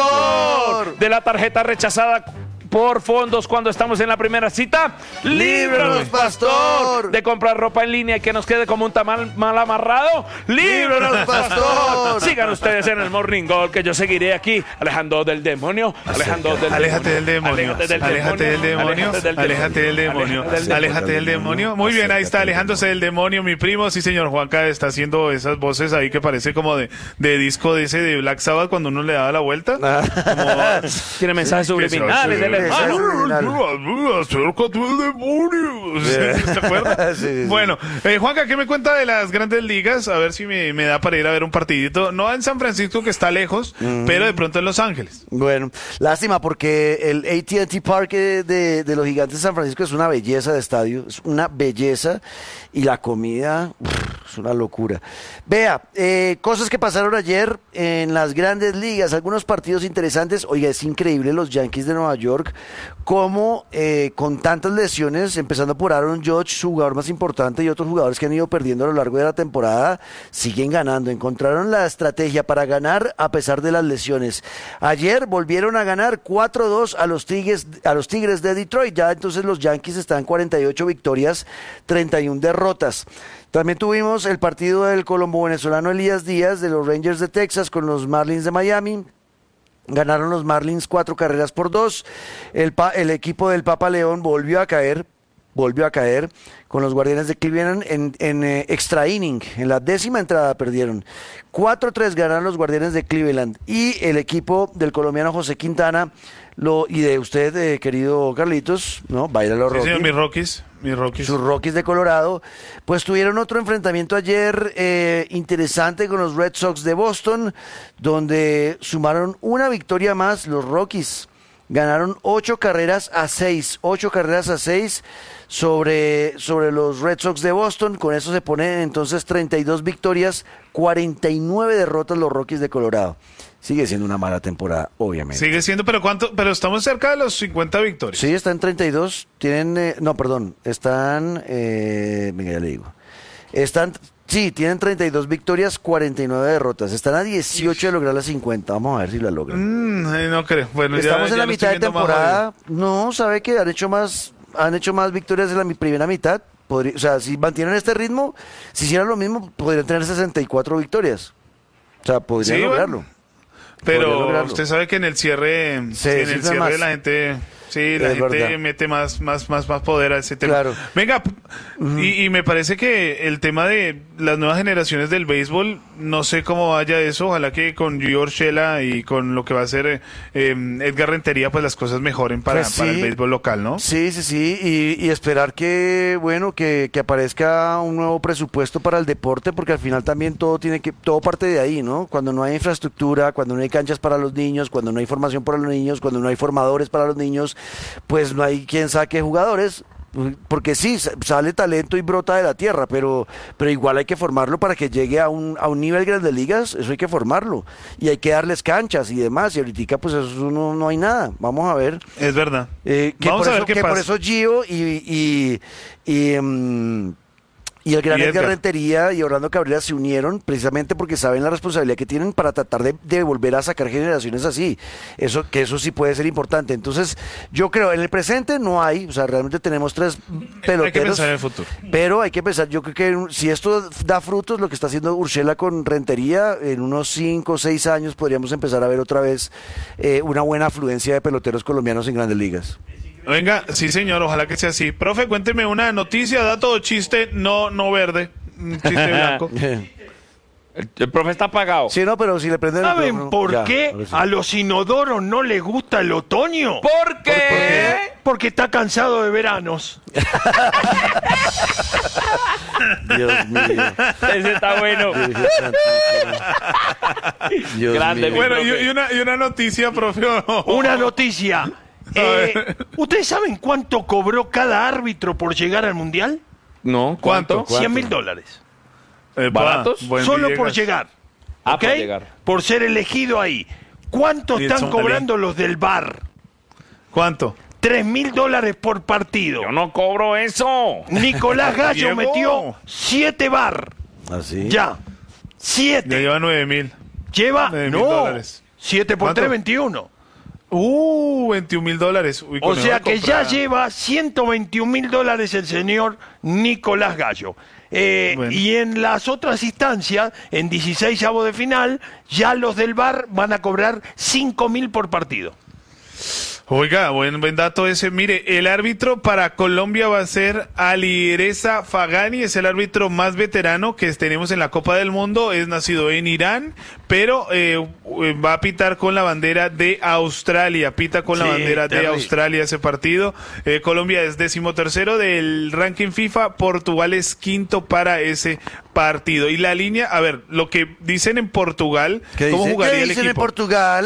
pastor! De la tarjeta rechazada por fondos cuando estamos en la primera cita. ¡Líbranos, pastor! De comprar ropa en línea y que nos quede como un tamal mal amarrado. ¡Líbranos, pastor! Sigan ustedes en el Morning Goal, que yo seguiré aquí, alejando del demonio, alejando del Aléjate del demonio. demonio. Aléjate del Aléjate del demonio. Aléjate del demonio. Aléjate del demonio. Muy bien, ahí está alejándose del demonio, mi primo. Sí, señor Juanca está haciendo esas voces ahí que parece como de, de disco de ese de Black Sabbath cuando uno le daba la vuelta. Tiene mensajes subliminales del hermano. Acércate al demonio. ¿Se acuerda? Sí, sí, sí. Bueno, eh, Juanca, ¿qué me cuenta de las grandes ligas? A ver si me, me da para ir a ver un partidito. No en San Francisco, que está lejos, pero de pronto en Los Ángeles. Bueno, lástima porque el A T and T Park de, de los Gigantes de San Francisco es una belleza de estadio, es una belleza y la comida uf, es una locura. Vea, eh, cosas que pasaron ayer en las grandes ligas, algunos partidos interesantes. Oiga, es increíble los Yankees de Nueva York, como eh, con tantas lesiones, empezando por Aaron Judge, su jugador más importante, y otros jugadores que han ido perdiendo a lo largo de la temporada, siguen ganando. Encontraron la estrategia para ganar a pesar de las lesiones. Ayer volvieron a ganar cuatro dos a los Tigres, a los Tigres de Detroit. Ya entonces los Yankees están en cuarenta y ocho victorias, treinta y una derrotas. También tuvimos el partido del colombo venezolano Elías Díaz de los Rangers de Texas con los Marlins de Miami. Ganaron los Marlins cuatro carreras por dos. El, pa, el equipo del Papa León volvió a caer, volvió a caer con los Guardianes de Cleveland en, en eh, extra inning. En la décima entrada perdieron. cuatro tres ganaron los Guardianes de Cleveland. Y el equipo del colombiano José Quintana, lo, y de usted, eh, querido Carlitos, ¿no? Baila los sí, Rockies. Señor, mis Rockies. Mis Rockies. Sus Rockies de Colorado, pues tuvieron otro enfrentamiento ayer eh, interesante con los Red Sox de Boston, donde sumaron una victoria más los Rockies. Ganaron ocho carreras a seis, ocho carreras a seis sobre, sobre los Red Sox de Boston. Con eso se ponen entonces treinta y dos victorias, cuarenta y nueve derrotas los Rockies de Colorado. Sigue siendo una mala temporada, obviamente. Sigue siendo, pero ¿cuánto? Pero estamos cerca de los cincuenta victorias. Sí, están treinta y dos. Tienen, eh, no, perdón, están, eh, venga, ya le digo. Están, sí, tienen treinta y dos victorias, cuarenta y nueve derrotas. Están a dieciocho de lograr las cincuenta. Vamos a ver si la logran. Mm, no creo. Bueno, estamos ya, en ya la mitad de temporada. No, sabe que han hecho más, han hecho más victorias en la primera mitad. Podría, o sea, si mantienen este ritmo, si hicieran lo mismo, podrían tener sesenta y cuatro victorias. O sea, podrían sí, lograrlo. Bueno. Pero usted sabe que en el cierre, sí, en el cierre más. la gente, sí, la es gente verdad. mete más, más, más, más poder a ese tema. Claro. Venga, uh-huh. y, y me parece que el tema de las nuevas generaciones del béisbol, no sé cómo vaya eso, ojalá que con Gio Urshela y con lo que va a hacer eh, Edgar Rentería, pues las cosas mejoren para, pues sí, para el béisbol local, ¿no? Sí, sí, sí, y, y esperar que, bueno, que, que aparezca un nuevo presupuesto para el deporte, porque al final también todo tiene que, todo parte de ahí, ¿no? Cuando no hay infraestructura, cuando no hay canchas para los niños, cuando no hay formación para los niños, cuando no hay formadores para los niños, pues no hay quien saque jugadores, porque sí, sale talento y brota de la tierra, pero, pero igual hay que formarlo para que llegue a un, a un nivel Grandes Ligas, eso hay que formarlo, y hay que darles canchas y demás, y ahorita pues eso no, no hay nada, vamos a ver. Es verdad. Eh, que vamos por a ver eso, qué que pasa. Por eso Gio y... y, y um, Y el gran y Edgar Edgar. Rentería y Orlando Cabrera se unieron precisamente porque saben la responsabilidad que tienen para tratar de, de volver a sacar generaciones así. Eso, que eso sí puede ser importante. Entonces, yo creo, en el presente no hay, o sea, realmente tenemos tres peloteros. Hay que pensar en el futuro. Pero hay que pensar, yo creo que si esto da frutos, lo que está haciendo Urshela con Rentería, en unos cinco o seis años podríamos empezar a ver otra vez eh, una buena afluencia de peloteros colombianos en Grandes Ligas. Venga, sí señor, ojalá que sea así. Profe, cuénteme una noticia, dato o chiste, no, no verde, chiste blanco. El, el profe está apagado. Sí, no, pero si le prenden el ¿Saben micrófono, por ya, qué ahora sí. a los inodoros no les gusta el otoño? ¿Por qué? Porque, porque está cansado de veranos. Dios mío. Ese está bueno. Dios Grande, mío. Bueno, y, y, una, y una noticia, profe. Una noticia. Eh, ¿Ustedes saben cuánto cobró cada árbitro por llegar al Mundial? No, ¿cuánto? cien mil dólares. Eh, ¿Baratos? buen Solo Villegas. por llegar. Ah, ¿Ok? por llegar. Por ser elegido ahí. ¿Cuánto Y están son cobrando los del V A R? ¿Cuánto? Tres mil dólares por partido. Yo no cobro eso. Nicolás Gallo Diego. metió siete V A R. ¿Así? Ya. Ya Siete. lleva nueve mil. Lleva. nueve mil No. dólares. Siete por ¿Cuánto? tres, veintiuno. Uh, veintiún mil dólares. Uy, O con sea eso que ya compra- lleva ciento veintiún mil dólares el señor Nicolás Gallo. Eh, Bueno. Y en las otras instancias, en dieciséis avos de final, ya los del V A R van a cobrar cinco mil por partido. Oiga, buen, buen dato ese. Mire, el árbitro para Colombia va a ser Alireza Fagani, es el árbitro más veterano que tenemos en la Copa del Mundo, es nacido en Irán, pero eh, va a pitar con la bandera de Australia, pita con la Sí, bandera de terrible. Australia ese partido. Eh, Colombia es decimotercero del ranking FIFA, Portugal es quinto para ese partido. Y la línea, a ver, lo que dicen en Portugal, ¿Qué ¿cómo dice? jugaría ¿Qué el dicen en equipo? Portugal?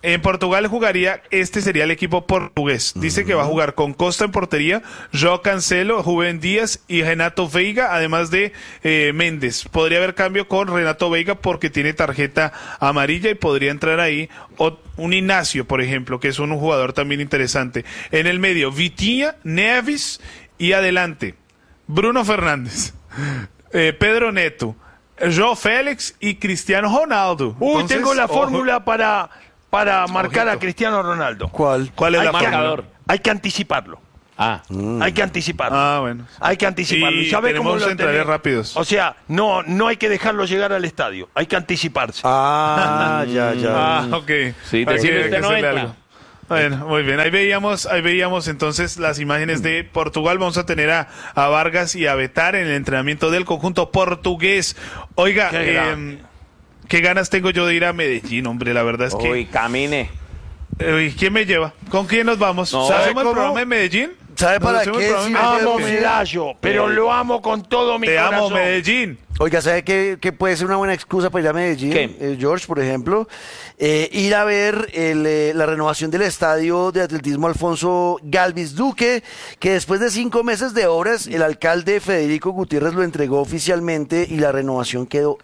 En Portugal jugaría, este sería el equipo portugués. Dice que va a jugar con Costa en portería, João Cancelo, Rubén Díaz y Renato Veiga, además de eh, Méndez. Podría haber cambio con Renato Veiga porque tiene tarjeta amarilla y podría entrar ahí o, un Ignacio, por ejemplo, que es un jugador también interesante. En el medio, Vitinha, Neves y adelante, Bruno Fernández, eh, Pedro Neto, João Félix y Cristiano Ronaldo. Uy, Entonces, tengo la ojo. fórmula para, para marcar Ojito. a Cristiano Ronaldo. ¿Cuál? ¿Cuál es Hay la que- marcador? Hay que anticiparlo. Ah. Hay que anticiparlo. Ah, bueno. Hay que anticiparlo. Y ¿Sabe cómo tenemos lo centrales tenés? rápidos. O sea, no, no hay que dejarlo llegar al estadio. Hay que anticiparse. Ah, ya, ya. Ah, ok. Sí, Hay decirle que- usted hay que no hacerle entra. algo. Bueno, muy bien. Ahí veíamos, ahí veíamos entonces las imágenes de Portugal. Vamos a tener a, a Vargas y a Betar en el entrenamiento del conjunto portugués. Oiga, Qué eh, grande. qué ganas tengo yo de ir a Medellín, hombre. La verdad es que. Uy, camine. Eh, ¿Quién me lleva? ¿Con quién nos vamos? No. ¿Hacemos ¿Sabe el cómo? programa en Medellín? ¿Sabe ¿Nos para hacemos el qué? programa en Sí, Medellín? Amo Medellín. Medallo, pero lo amo con todo mi Te corazón. amo, Medellín. Oiga, ¿sabe qué, qué puede ser una buena excusa para ir a Medellín? ¿Qué? Eh, George, por ejemplo, eh, ir a ver el, eh, la renovación del estadio de atletismo Alfonso Galvis Duque, que después de cinco meses de obras, el alcalde Federico Gutiérrez lo entregó oficialmente y la renovación quedó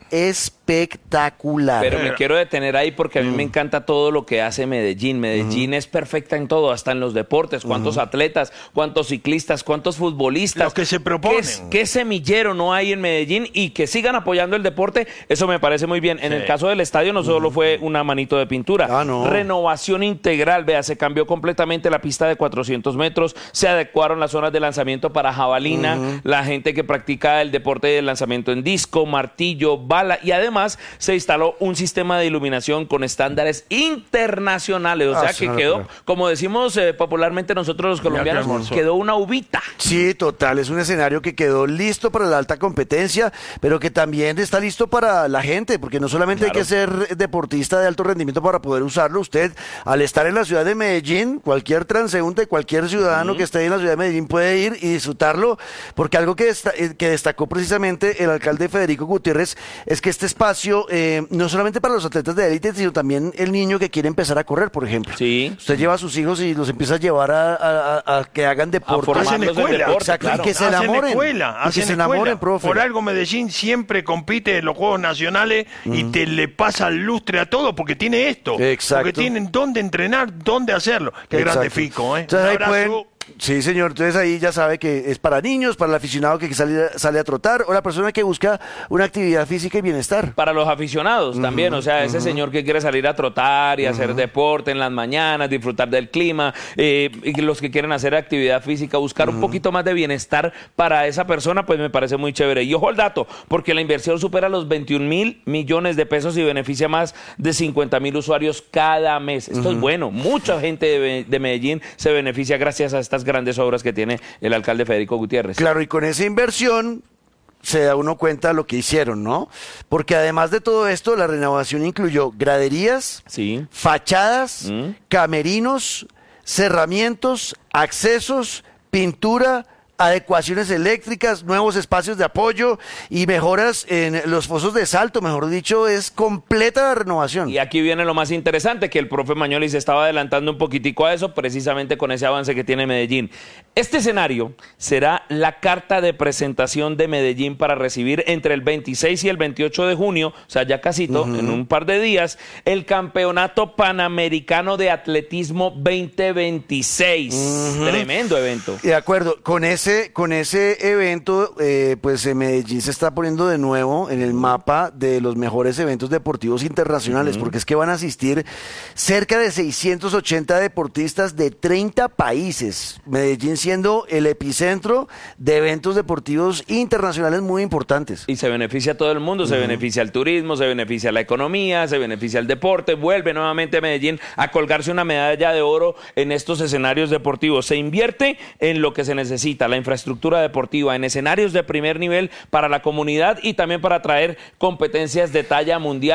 espectacular. Pero me quiero detener ahí porque a mí me encanta todo lo que hace Medellín. Medellín es perfecta en todo, hasta en los deportes. Cuántos atletas, cuántos ciclistas, cuántos futbolistas. Los que se proponen. ¿Qué, qué semillero no hay en Medellín? Y que sigan apoyando el deporte, eso me parece muy bien. En Sí. el caso del estadio no solo fue una manito de pintura. Ah, no. Renovación integral, vea, se cambió completamente la pista de cuatrocientos metros, se adecuaron las zonas de lanzamiento para jabalina, la gente que practica el deporte de lanzamiento en disco, martillo, bala, y además se instaló un sistema de iluminación con estándares internacionales, o Ah, sea es que una quedó, locura. como decimos eh, popularmente nosotros los colombianos, hermoso. quedó una uvita. Sí, total, es un escenario que quedó listo para la alta competencia, pero que también está listo para la gente, porque no solamente hay que ser deportista de alto rendimiento para poder usarlo. Usted, al estar en la ciudad de Medellín, cualquier transeúnte, cualquier ciudadano que esté en la ciudad de Medellín puede ir y disfrutarlo, porque algo que, desta- eh, que destacó precisamente el alcalde Federico Gutiérrez es que este espacio, eh, no solamente para los atletas de élite, sino también el niño que quiere empezar a correr, por ejemplo. Sí. Usted lleva a sus hijos y los empieza a llevar a, a- a- a que hagan deporte. formarlos Hacen en escuela. deporte, Exacto, claro. y que se Hacen enamoren. escuela, y que hacen se enamoren, escuela. profe. Por algo Medellín siempre compite en los Juegos Nacionales y te le pasa el lustre a todo porque tiene esto. Exacto. Porque tienen dónde entrenar, dónde hacerlo. Qué Exacto. grande Fico, ¿eh? Entonces Un ahí abrazo. pueden- Sí, señor. Entonces ahí ya sabe que es para niños, para el aficionado que sale, sale a trotar o la persona que busca una actividad física y bienestar. Para los aficionados también, o sea, ese señor que quiere salir a trotar y hacer deporte en las mañanas, disfrutar del clima, eh, y los que quieren hacer actividad física, buscar un poquito más de bienestar para esa persona, pues me parece muy chévere. Y ojo al dato, porque la inversión supera los veintiún mil millones de pesos y beneficia más de cincuenta mil usuarios cada mes. Esto es bueno, mucha gente de, de Medellín se beneficia gracias a estas grandes obras que tiene el alcalde Federico Gutiérrez. Claro, y con esa inversión se da uno cuenta lo que hicieron, ¿no? Porque además de todo esto, la renovación incluyó graderías, Sí. fachadas, Mm. camerinos, cerramientos, accesos, pintura, adecuaciones eléctricas, nuevos espacios de apoyo y mejoras en los fosos de salto, mejor dicho, es completa la renovación. Y aquí viene lo más interesante, que el profe Mañoli se estaba adelantando un poquitico a eso, precisamente con ese avance que tiene Medellín. Este escenario será la carta de presentación de Medellín para recibir entre el veintiséis y el veintiocho de junio, o sea, ya casito, en un par de días, el Campeonato Panamericano de Atletismo veinte veintiséis. Tremendo evento. De acuerdo, con ese, con ese evento, eh, pues eh, Medellín se está poniendo de nuevo en el mapa de los mejores eventos deportivos internacionales, porque es que van a asistir cerca de seiscientos ochenta deportistas de treinta países. Medellín siendo el epicentro de eventos deportivos internacionales muy importantes. Y se beneficia a todo el mundo, se beneficia al turismo, se beneficia la economía, se beneficia el deporte, vuelve nuevamente Medellín a colgarse una medalla de oro en estos escenarios deportivos. Se invierte en lo que se necesita, la infraestructura deportiva, en escenarios de primer nivel para la comunidad y también para traer competencias de talla mundial.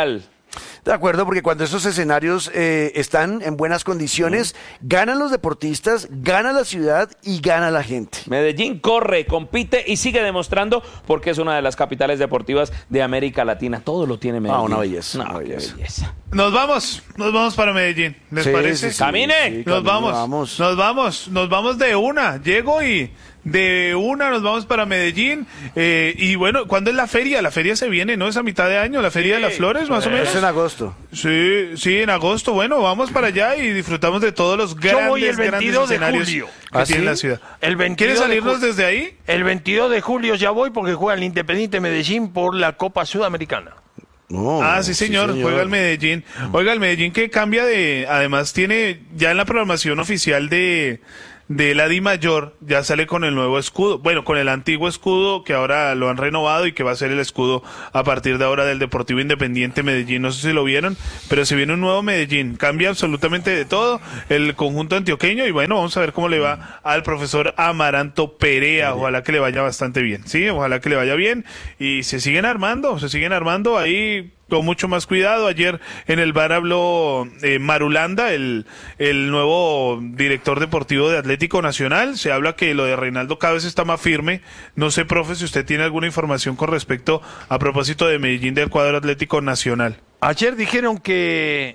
De acuerdo, porque cuando esos escenarios eh, están en buenas condiciones, ganan los deportistas, gana la ciudad y gana la gente. Medellín corre, compite y sigue demostrando porque es una de las capitales deportivas de América Latina. Todo lo tiene Medellín. Ah, una belleza. No, una belleza. belleza. Nos vamos, nos vamos para Medellín. ¿Les Sí, parece? sí, sí, ¡Camine! sí, Nos camine, vamos, vamos. nos vamos, nos vamos de una. Llego y de una nos vamos para Medellín. Eh, y bueno, ¿cuándo es la feria? La feria se viene, ¿no? Es a mitad de año, la feria de las flores, más o menos. Es en agosto. Sí, sí, en agosto. Bueno, vamos para allá y disfrutamos de todos los Yo voy el grandes, grandes veintidós de escenarios julio. que ¿Ah, tiene sí? la ciudad. El veintidós ¿Quieres de salirnos julio. desde ahí? El veintidós de julio ya voy porque juega el Independiente Medellín por la Copa Sudamericana. No, Ah, sí señor, juega el Medellín. Oiga, el Medellín que cambia de, además tiene ya en la programación oficial de de la Di Mayor, ya sale con el nuevo escudo, bueno, con el antiguo escudo que ahora lo han renovado y que va a ser el escudo a partir de ahora del Deportivo Independiente Medellín. No sé si lo vieron, pero se viene un nuevo Medellín, cambia absolutamente de todo el conjunto antioqueño y bueno, vamos a ver cómo le va al profesor Amaranto Perea, ojalá que le vaya bastante bien, sí, ojalá que le vaya bien y se siguen armando, se siguen armando ahí con mucho más cuidado. Ayer en el bar habló eh, Marulanda, el, el nuevo director deportivo de Atlético Nacional. Se habla que lo de Reinaldo cada vez está más firme. No sé, profe, si usted tiene alguna información con respecto a propósito de Medellín del cuadro Atlético Nacional. Ayer dijeron que,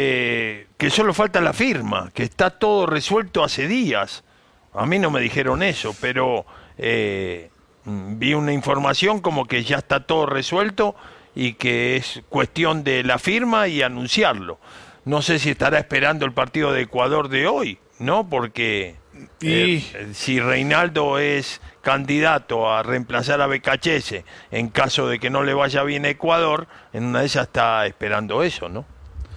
eh, que solo falta la firma, que está todo resuelto hace días. A mí no me dijeron eso, pero eh, vi una información como que ya está todo resuelto y que es cuestión de la firma y anunciarlo. No sé si estará esperando el partido de Ecuador de hoy, ¿no? Porque eh, si Reinaldo es candidato a reemplazar a Becachese en caso de que no le vaya bien a Ecuador, en una de esas está esperando eso, ¿no?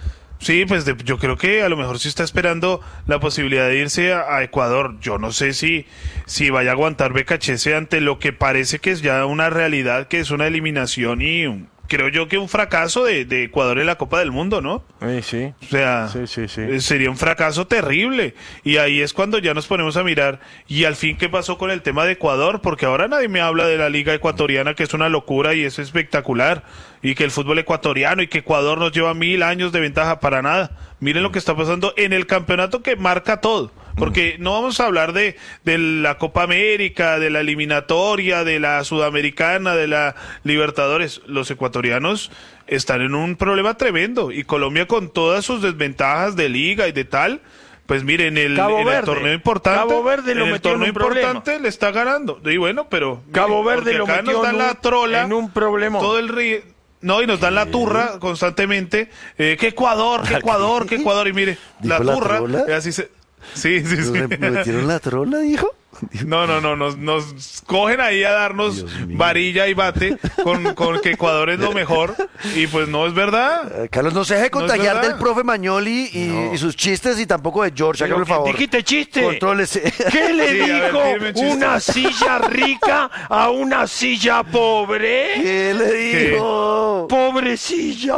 Sí, pues de, yo creo que a lo mejor sí está esperando la posibilidad de irse a, a Ecuador. Yo no sé si, si vaya a aguantar Becachese ante lo que parece que es ya una realidad, que es una eliminación y un, creo yo que un fracaso de, de Ecuador en la Copa del Mundo, ¿no? Sí, sí. O sea, Sí, sí, sí. eh, sería un fracaso terrible. Y ahí es cuando ya nos ponemos a mirar, y al fin, ¿qué pasó con el tema de Ecuador? Porque ahora nadie me habla de la Liga Ecuatoriana, que es una locura y es espectacular. Y que el fútbol ecuatoriano y que Ecuador nos lleva mil años de ventaja para nada. Miren lo que está pasando en el campeonato que marca todo. Porque no vamos a hablar de, de la Copa América, de la eliminatoria, de la Sudamericana, de la Libertadores. Los ecuatorianos están en un problema tremendo. Y Colombia, con todas sus desventajas de liga y de tal, pues miren, el, Cabo en el Verde. torneo importante, Cabo Verde lo en el metió en torneo un problema. importante le está ganando. Y bueno, pero Cabo miren, Verde porque lo acá metió nos dan en la un- trola, en un problemón. todo el río. No, y nos dan la turra constantemente. Eh, que Ecuador, que Ecuador, que Ecuador. Y mire, la ¿Dijo la turra. trola? eh, así se... Sí, sí, sí. ¿Me metieron la trola, dijo? No, no, no, nos, nos cogen ahí a darnos varilla y bate con, con que Ecuador es lo mejor. Y pues no es verdad. Eh, Carlos, no se deje No es contagiar verdad. del profe Magnoli y, y sus chistes y tampoco de George, Pero hágame el que favor. dijiste chiste. Contrólese. ¿Qué le Sí, a ver, dijo tíreme un chiste. una silla rica a una silla pobre? ¿Qué le dijo? Pobre silla.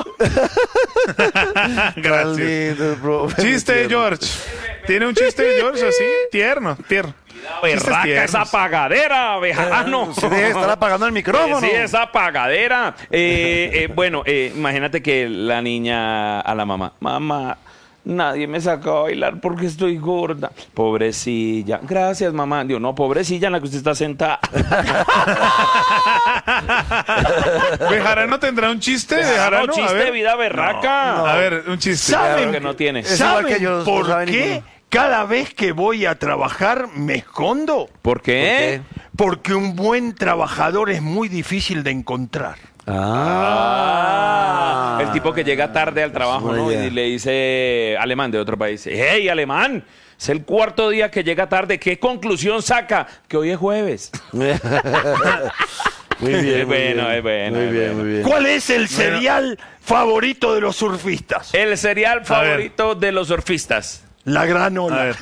Tan Gracias. lindo el profe. Chiste de George. ¿Tiene un chiste de George así? Tierno, tierno. Chistes Berraca tiernos. esa pagadera, bejarano. Se deje de estar apagando el micrófono. Sí, esa apagadera. Eh, eh, bueno, eh, imagínate que la niña a la mamá, mamá, nadie me saca a bailar porque estoy gorda. Pobrecilla. Gracias, mamá. Digo, no, pobrecilla en la que usted está sentada. ¿Bejarano tendrá un chiste? No, ¿Bejarano? chiste A ver. de vida berraca. A ver, un chiste. ¿Saben que no tiene. Es igual que ¿Saben yo, no por sabe qué ninguno. cada vez que voy a trabajar me escondo? ¿Por qué? Porque un buen trabajador es muy difícil de encontrar. Ah, el tipo que llega tarde al trabajo, buena ¿no? idea. Y le dice, alemán de otro país, hey, alemán, es el cuarto día que llega tarde, ¿qué conclusión saca? Que hoy es jueves. Muy bien, Es muy bueno, bien. es bueno, Muy es bien, bueno. muy bien. ¿Cuál es el cereal favorito de los surfistas? El cereal ver. favorito de los surfistas. La granola. A ver.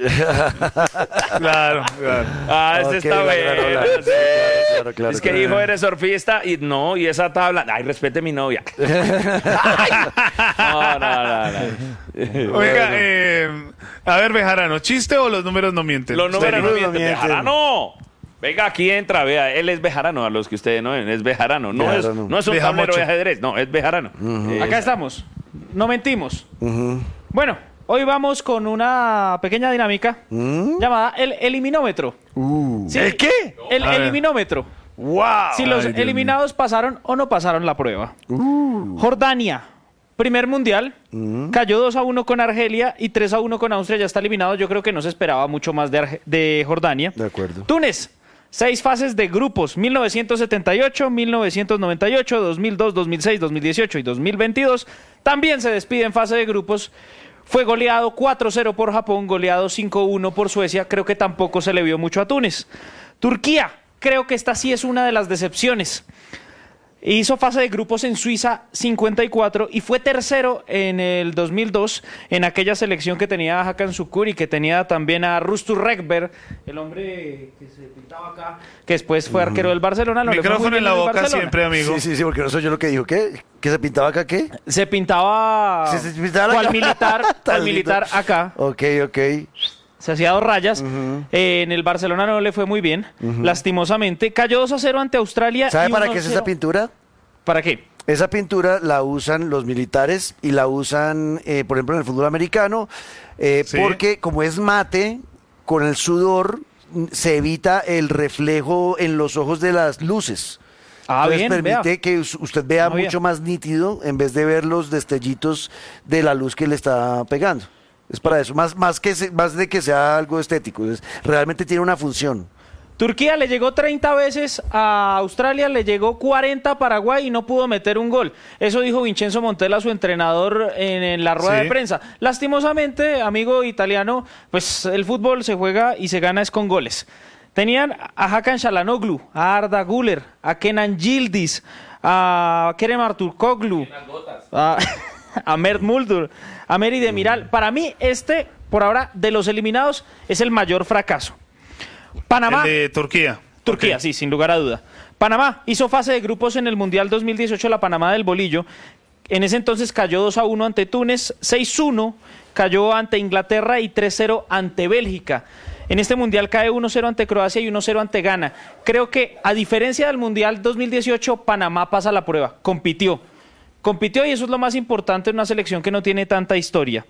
Claro, claro. Ah, ese Ok, está la bueno. granola. sí. Claro, claro, es que claro. hijo, eres surfista y no, y esa tabla. Ay, respete mi novia. Ay. No, no, no, no. Oiga, eh, a ver, Bejarano, ¿chiste o los números no mienten? Los números no no mienten. mienten. Bejarano. Venga, aquí entra, vea, él es bejarano, a los que ustedes no ven, es bejarano. No, es, Bejarano. no es un Beja tablero mucho. de ajedrez, no, es bejarano. Eh, Acá estamos. No mentimos. Bueno, hoy vamos con una pequeña dinámica llamada el eliminómetro. Sí, ¿El qué? El A ver. eliminómetro. ¡Wow! Si los Ay, Dios eliminados pasaron o no pasaron la prueba. Jordania, primer mundial, cayó dos a uno con Argelia y tres a uno con Austria, ya está eliminado. Yo creo que no se esperaba mucho más de, Arge- de Jordania. De acuerdo. Túnez, seis fases de grupos, mil novecientos setenta y ocho, mil novecientos noventa y ocho, dos mil dos, dos mil seis, dos mil dieciocho y dos mil veintidós. También se despide en fase de grupos. Fue goleado cuatro cero por Japón, goleado cinco uno por Suecia. Creo que tampoco se le vio mucho a Túnez. Turquía, creo que esta sí es una de las decepciones. Hizo fase de grupos en Suiza cincuenta y cuatro y fue tercero en el dos mil dos en aquella selección que tenía a Hakan Şükür y que tenía también a Rustu Rekber, el hombre que se pintaba acá, que después fue arquero del Barcelona. no le fue muy Micrófono en bien la el boca Barcelona. siempre, amigo. Sí, sí, sí, porque no soy yo lo que dijo. ¿Qué? ¿Que se pintaba acá qué? Se pintaba Sí, se pintaba la cual cara. militar, Tan cual lindo. militar acá. Ok, ok. Se hacía dos rayas. Eh, en el Barcelona no le fue muy bien, lastimosamente. Cayó dos a cero ante Australia. ¿Sabe y para uno qué es cero esa pintura? ¿Para qué? Esa pintura la usan los militares y la usan, eh, por ejemplo, en el fútbol americano, eh, Sí. porque como es mate, con el sudor mm, se evita el reflejo en los ojos de las luces. Ah, Entonces bien, permite vea. que us- usted vea No había. mucho más nítido en vez de ver los destellitos de la luz que le está pegando. Es para eso, más, más, que se- más de que sea algo estético, es- realmente tiene una función. Turquía le llegó treinta veces a Australia, le llegó cuarenta a Paraguay y no pudo meter un gol. Eso dijo Vincenzo Montella, su entrenador, en, en la rueda Sí. de prensa. Lastimosamente, amigo italiano, pues el fútbol se juega y se gana es con goles. Tenían a Hakan Çalhanoğlu, a Arda Güler, a Kenan Yildiz, a Kerem Aktürkoğlu, a, a Mert Muldur, a Meri Demiral. Para mí, este, por ahora, de los eliminados, es el mayor fracaso. Panamá. El de Turquía. Turquía, Ok. sí, sin lugar a duda. Panamá hizo fase de grupos en el Mundial dos mil dieciocho, la Panamá del Bolillo. En ese entonces cayó dos a uno ante Túnez, seis uno cayó ante Inglaterra y tres cero ante Bélgica. En este Mundial cae uno cero ante Croacia y uno cero ante Ghana. Creo que, a diferencia del Mundial dos mil dieciocho, Panamá pasa la prueba, compitió. Compitió y eso es lo más importante en una selección que no tiene tanta historia.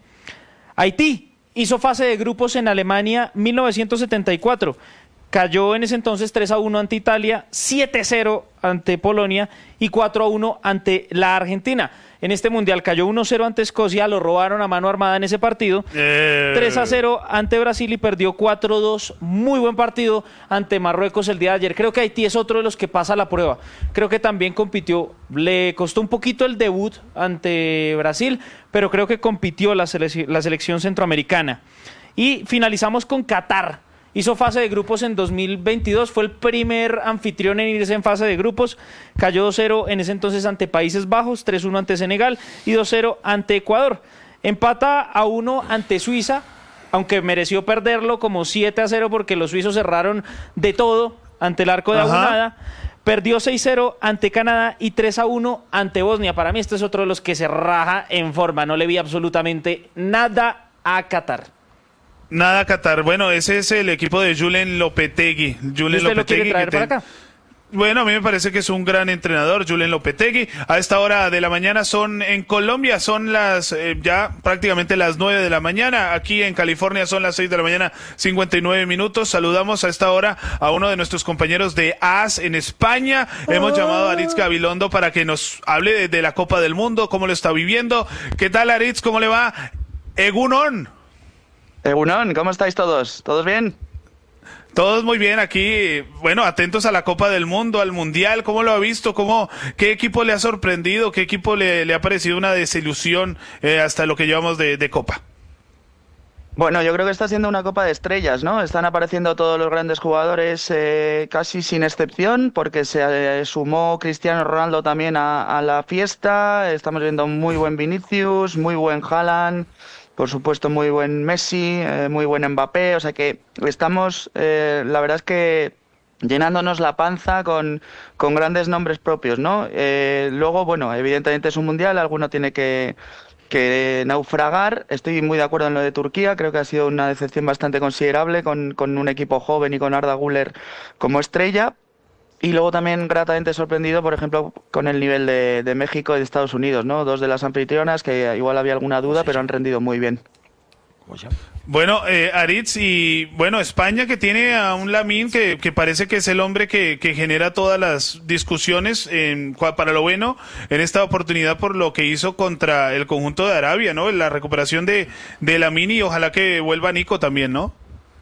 Haití hizo fase de grupos en Alemania mil novecientos setenta y cuatro. Cayó en ese entonces tres a uno ante Italia, siete cero ante Polonia y cuatro a uno ante la Argentina. En este mundial cayó uno cero ante Escocia, lo robaron a mano armada en ese partido. Eh, tres a cero ante Brasil y perdió cuatro dos. Muy buen partido ante Marruecos el día de ayer. Creo que Haití es otro de los que pasa la prueba. Creo que también compitió. Le costó un poquito el debut ante Brasil, pero creo que compitió la, selec- la selección centroamericana. Y finalizamos con Qatar. Hizo fase de grupos en dos mil veintidós, fue el primer anfitrión en irse en fase de grupos, cayó dos cero en ese entonces ante Países Bajos, tres uno ante Senegal y dos cero ante Ecuador. Empata a uno ante Suiza, aunque mereció perderlo como siete a cero porque los suizos cerraron de todo ante el arco de Ajá. Abunada. Perdió seis cero ante Canadá y tres a uno ante Bosnia. Para mí este es otro de los que se raja en forma, no le vi absolutamente nada a Qatar. Nada, Qatar. Bueno, ese es el equipo de Julen Lopetegui. Julen ¿Usted lo quiere Lopetegui, traer que para te- acá? Bueno, a mí me parece que es un gran entrenador, Julen Lopetegui. A esta hora de la mañana son en Colombia, son las eh, ya prácticamente las nueve de la mañana. Aquí en California son las seis de la mañana, cincuenta y nueve minutos. Saludamos a esta hora a uno de nuestros compañeros de A S en España. Hemos llamado a Aritz Gabilondo para que nos hable de, de la Copa del Mundo, cómo lo está viviendo. ¿Qué tal, Aritz? ¿Cómo le va? Egunon. Egunon, ¿cómo estáis todos? ¿Todos bien? Todos muy bien aquí, bueno, atentos a la Copa del Mundo, al Mundial, ¿cómo lo ha visto? ¿Cómo, qué equipo le ha sorprendido? ¿Qué equipo le, le ha parecido una desilusión eh, hasta lo que llevamos de, de Copa? Bueno, yo creo que está siendo una copa de estrellas, ¿no? Están apareciendo todos los grandes jugadores eh, casi sin excepción, porque se eh, sumó Cristiano Ronaldo también a, a la fiesta. Estamos viendo muy buen Vinicius, muy buen Haaland, por supuesto muy buen Messi, eh, muy buen Mbappé. O sea que estamos, eh, la verdad es que llenándonos la panza con, con grandes nombres propios, ¿no? Eh, luego, bueno, evidentemente es un mundial, alguno tiene que que naufragar. Estoy muy de acuerdo en lo de Turquía, creo que ha sido una decepción bastante considerable con, con un equipo joven y con Arda Güler como estrella. Y luego también gratamente sorprendido, por ejemplo, con el nivel de, de México y de Estados Unidos, ¿no? Dos de las anfitrionas que igual había alguna duda, pero han rendido muy bien. Bueno, eh, Aritz, y bueno, España que tiene a un Lamine que, que parece que es el hombre que, que genera todas las discusiones en, para lo bueno en esta oportunidad por lo que hizo contra el conjunto de Arabia, ¿no? La recuperación de, de Lamine y ojalá que vuelva Nico también, ¿no?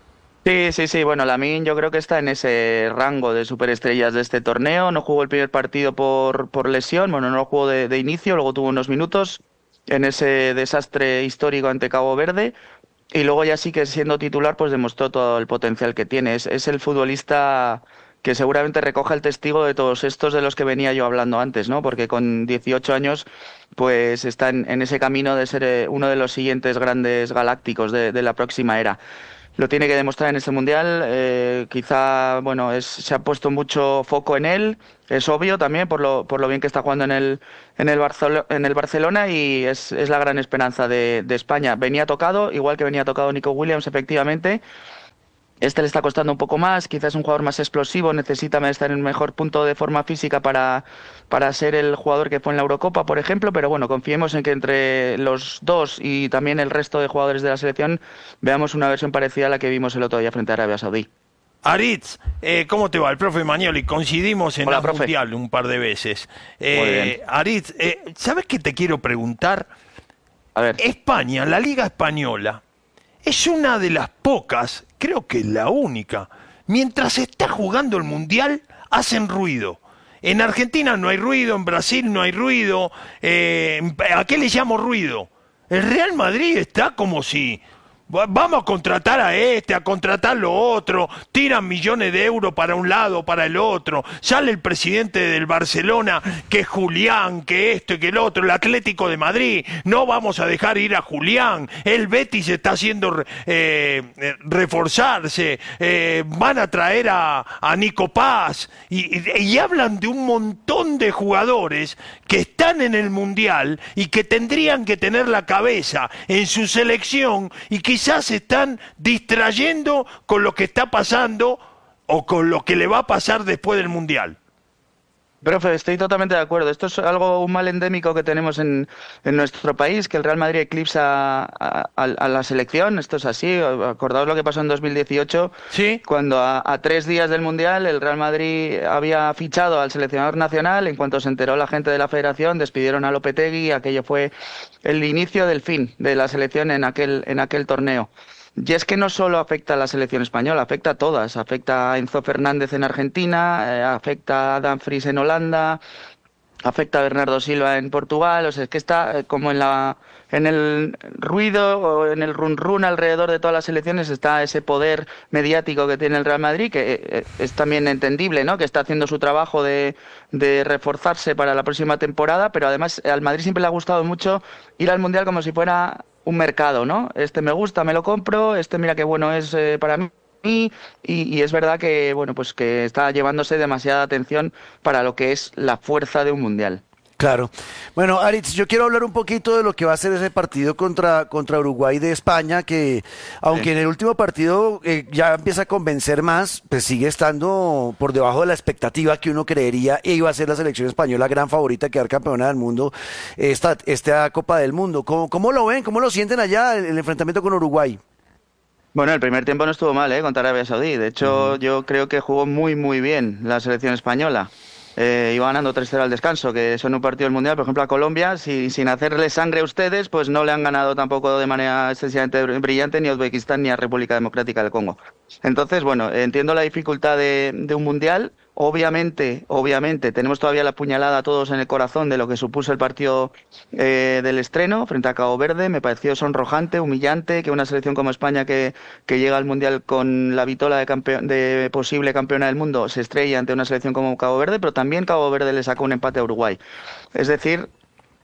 Sí, sí, sí, bueno, Lamine yo creo que está en ese rango de superestrellas de este torneo. No jugó el primer partido por, por lesión, bueno, no lo jugó de, de inicio, luego tuvo unos minutos en ese desastre histórico ante Cabo Verde y luego ya sí que siendo titular pues demostró todo el potencial que tiene. Es, es el futbolista que seguramente recoge el testigo de todos estos de los que venía yo hablando antes, ¿no? Porque con dieciocho años pues está en, en ese camino de ser uno de los siguientes grandes galácticos de, de la próxima era. Lo tiene que demostrar en este mundial, eh, quizá, bueno, es, se ha puesto mucho foco en él, es obvio también por lo, por lo bien que está jugando en el, en el, Barcelo, en el Barcelona y es, es la gran esperanza de, de España. Venía tocado, igual que venía tocado Nico Williams, efectivamente. Este le está costando un poco más, quizás es un jugador más explosivo, necesita estar en un mejor punto de forma física para, para ser el jugador que fue en la Eurocopa, por ejemplo, pero bueno, confiemos en que entre los dos y también el resto de jugadores de la selección veamos una versión parecida a la que vimos el otro día frente a Arabia Saudí. Aritz, eh, ¿cómo te va? El profe Magnoli, coincidimos en Hola, el profe. Mundial un par de veces. Eh, Muy bien. Aritz, eh, ¿sabes qué te quiero preguntar? A ver. España, la Liga Española, es una de las pocas, creo que la única, mientras está jugando el Mundial, hacen ruido. En Argentina no hay ruido, en Brasil no hay ruido. Eh, ¿A qué le llamo ruido? El Real Madrid está como si... Vamos a contratar a este, a contratar lo otro, tiran millones de euros para un lado, para el otro, sale el presidente del Barcelona, que es Julián, que esto y que el otro, el Atlético de Madrid, no vamos a dejar ir a Julián, el Betis está haciendo eh, reforzarse, eh, van a traer a, a Nico Paz, y, y, y hablan de un montón de jugadores que están en el Mundial y que tendrían que tener la cabeza en su selección y que quizás se están distrayendo con lo que está pasando o con lo que le va a pasar después del Mundial. Profe, estoy totalmente de acuerdo. Esto es algo, un mal endémico que tenemos en, en nuestro país, que el Real Madrid eclipsa a, a, a la selección. Esto es así. Acordaos lo que pasó en dos mil dieciocho, ¿sí? Cuando a, a tres días del Mundial el Real Madrid había fichado al seleccionador nacional. En cuanto se enteró la gente de la federación, despidieron a Lopetegui. Aquello fue el inicio del fin de la selección en aquel, en aquel torneo. Y es que no solo afecta a la selección española, afecta a todas. Afecta a Enzo Fernández en Argentina, eh, afecta a Dumfries en Holanda, afecta a Bernardo Silva en Portugal. O sea, es que está eh, como en la en el ruido o en el run run alrededor de todas las selecciones está ese poder mediático que tiene el Real Madrid, que eh, es también entendible, ¿no? Que está haciendo su trabajo de, de reforzarse para la próxima temporada, pero además al Madrid siempre le ha gustado mucho ir al Mundial como si fuera un mercado, ¿no? Este me gusta, me lo compro, este mira qué bueno es eh, para mí, y, y es verdad que, bueno, pues que está llevándose demasiada atención para lo que es la fuerza de un Mundial. Claro. Bueno, Aritz, yo quiero hablar un poquito de lo que va a ser ese partido contra, contra Uruguay de España, que aunque sí. en el último partido eh, ya empieza a convencer más, pues sigue estando por debajo de la expectativa que uno creería e iba a ser la selección española gran favorita a quedar campeona del mundo esta, esta Copa del Mundo. ¿Cómo, cómo lo ven? ¿Cómo lo sienten allá el, el enfrentamiento con Uruguay? Bueno, el primer tiempo no estuvo mal, ¿eh? Contra Arabia Saudí. De hecho, uh-huh. yo creo que jugó muy, muy bien la selección española. Eh, iba ganando tres cero al descanso, que eso en un partido del Mundial, por ejemplo, a Colombia, si, sin hacerle sangre a ustedes, pues no le han ganado tampoco de manera excesivamente brillante ni a Uzbekistán ni a República Democrática del Congo. Entonces, bueno, entiendo la dificultad de, de un Mundial. Obviamente, obviamente, tenemos todavía la puñalada todos en el corazón de lo que supuso el partido eh, del estreno frente a Cabo Verde. Me pareció sonrojante, humillante, que una selección como España que, que llega al Mundial con la vitola de, campeón, de posible campeona del mundo se estrella ante una selección como Cabo Verde, pero también Cabo Verde le sacó un empate a Uruguay. Es decir,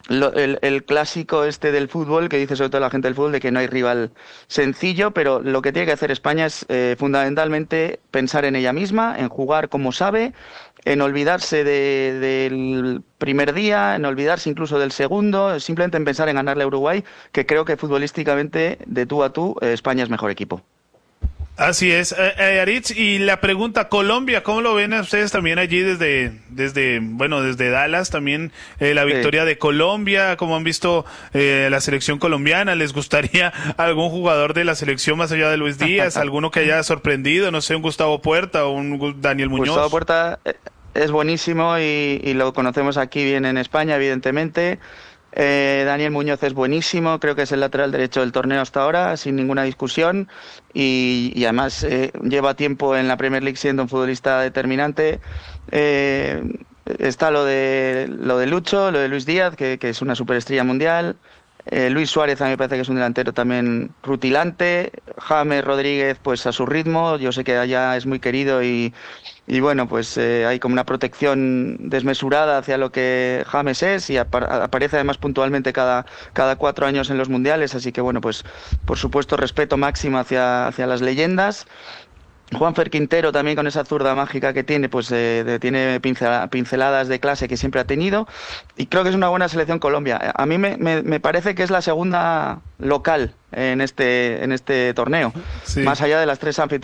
lo, el, el clásico este del fútbol, que dice sobre todo la gente del fútbol, de que no hay rival sencillo, pero lo que tiene que hacer España es eh, fundamentalmente pensar en ella misma, en jugar como sabe, en olvidarse de, del primer día, en olvidarse incluso del segundo, simplemente en pensar en ganarle a Uruguay, que creo que futbolísticamente, de tú a tú, eh, España es mejor equipo. Así es, eh, eh, Aritz, y la pregunta, Colombia, ¿cómo lo ven a ustedes también allí desde, desde bueno, desde Dallas también, eh, la victoria sí. de Colombia? ¿Cómo han visto eh, la selección colombiana? ¿Les gustaría algún jugador de la selección más allá de Luis Díaz, alguno que haya sorprendido, no sé, un Gustavo Puerta o un Daniel Muñoz? Gustavo Puerta es buenísimo y, y lo conocemos aquí bien en España, evidentemente. Eh, Daniel Muñoz es buenísimo, creo que es el lateral derecho del torneo hasta ahora, sin ninguna discusión, y, y además eh, lleva tiempo en la Premier League siendo un futbolista determinante. Eh, está lo de lo de Lucho, lo de Luis Díaz, que, que es una superestrella mundial. Eh, Luis Suárez a mí me parece que es un delantero también rutilante. James Rodríguez, pues a su ritmo, yo sé que allá es muy querido y Y bueno, pues eh, hay como una protección desmesurada hacia lo que James es y ap aparece además puntualmente cada, cada cuatro años en los mundiales, así que bueno, pues por supuesto respeto máximo hacia, hacia las leyendas. Juanfer Quintero también con esa zurda mágica que tiene, pues eh, de, tiene pincel, pinceladas de clase que siempre ha tenido y creo que es una buena selección Colombia. A mí me, me, me parece que es la segunda local en este, en este torneo, sí. Más allá de las tres anfitrionas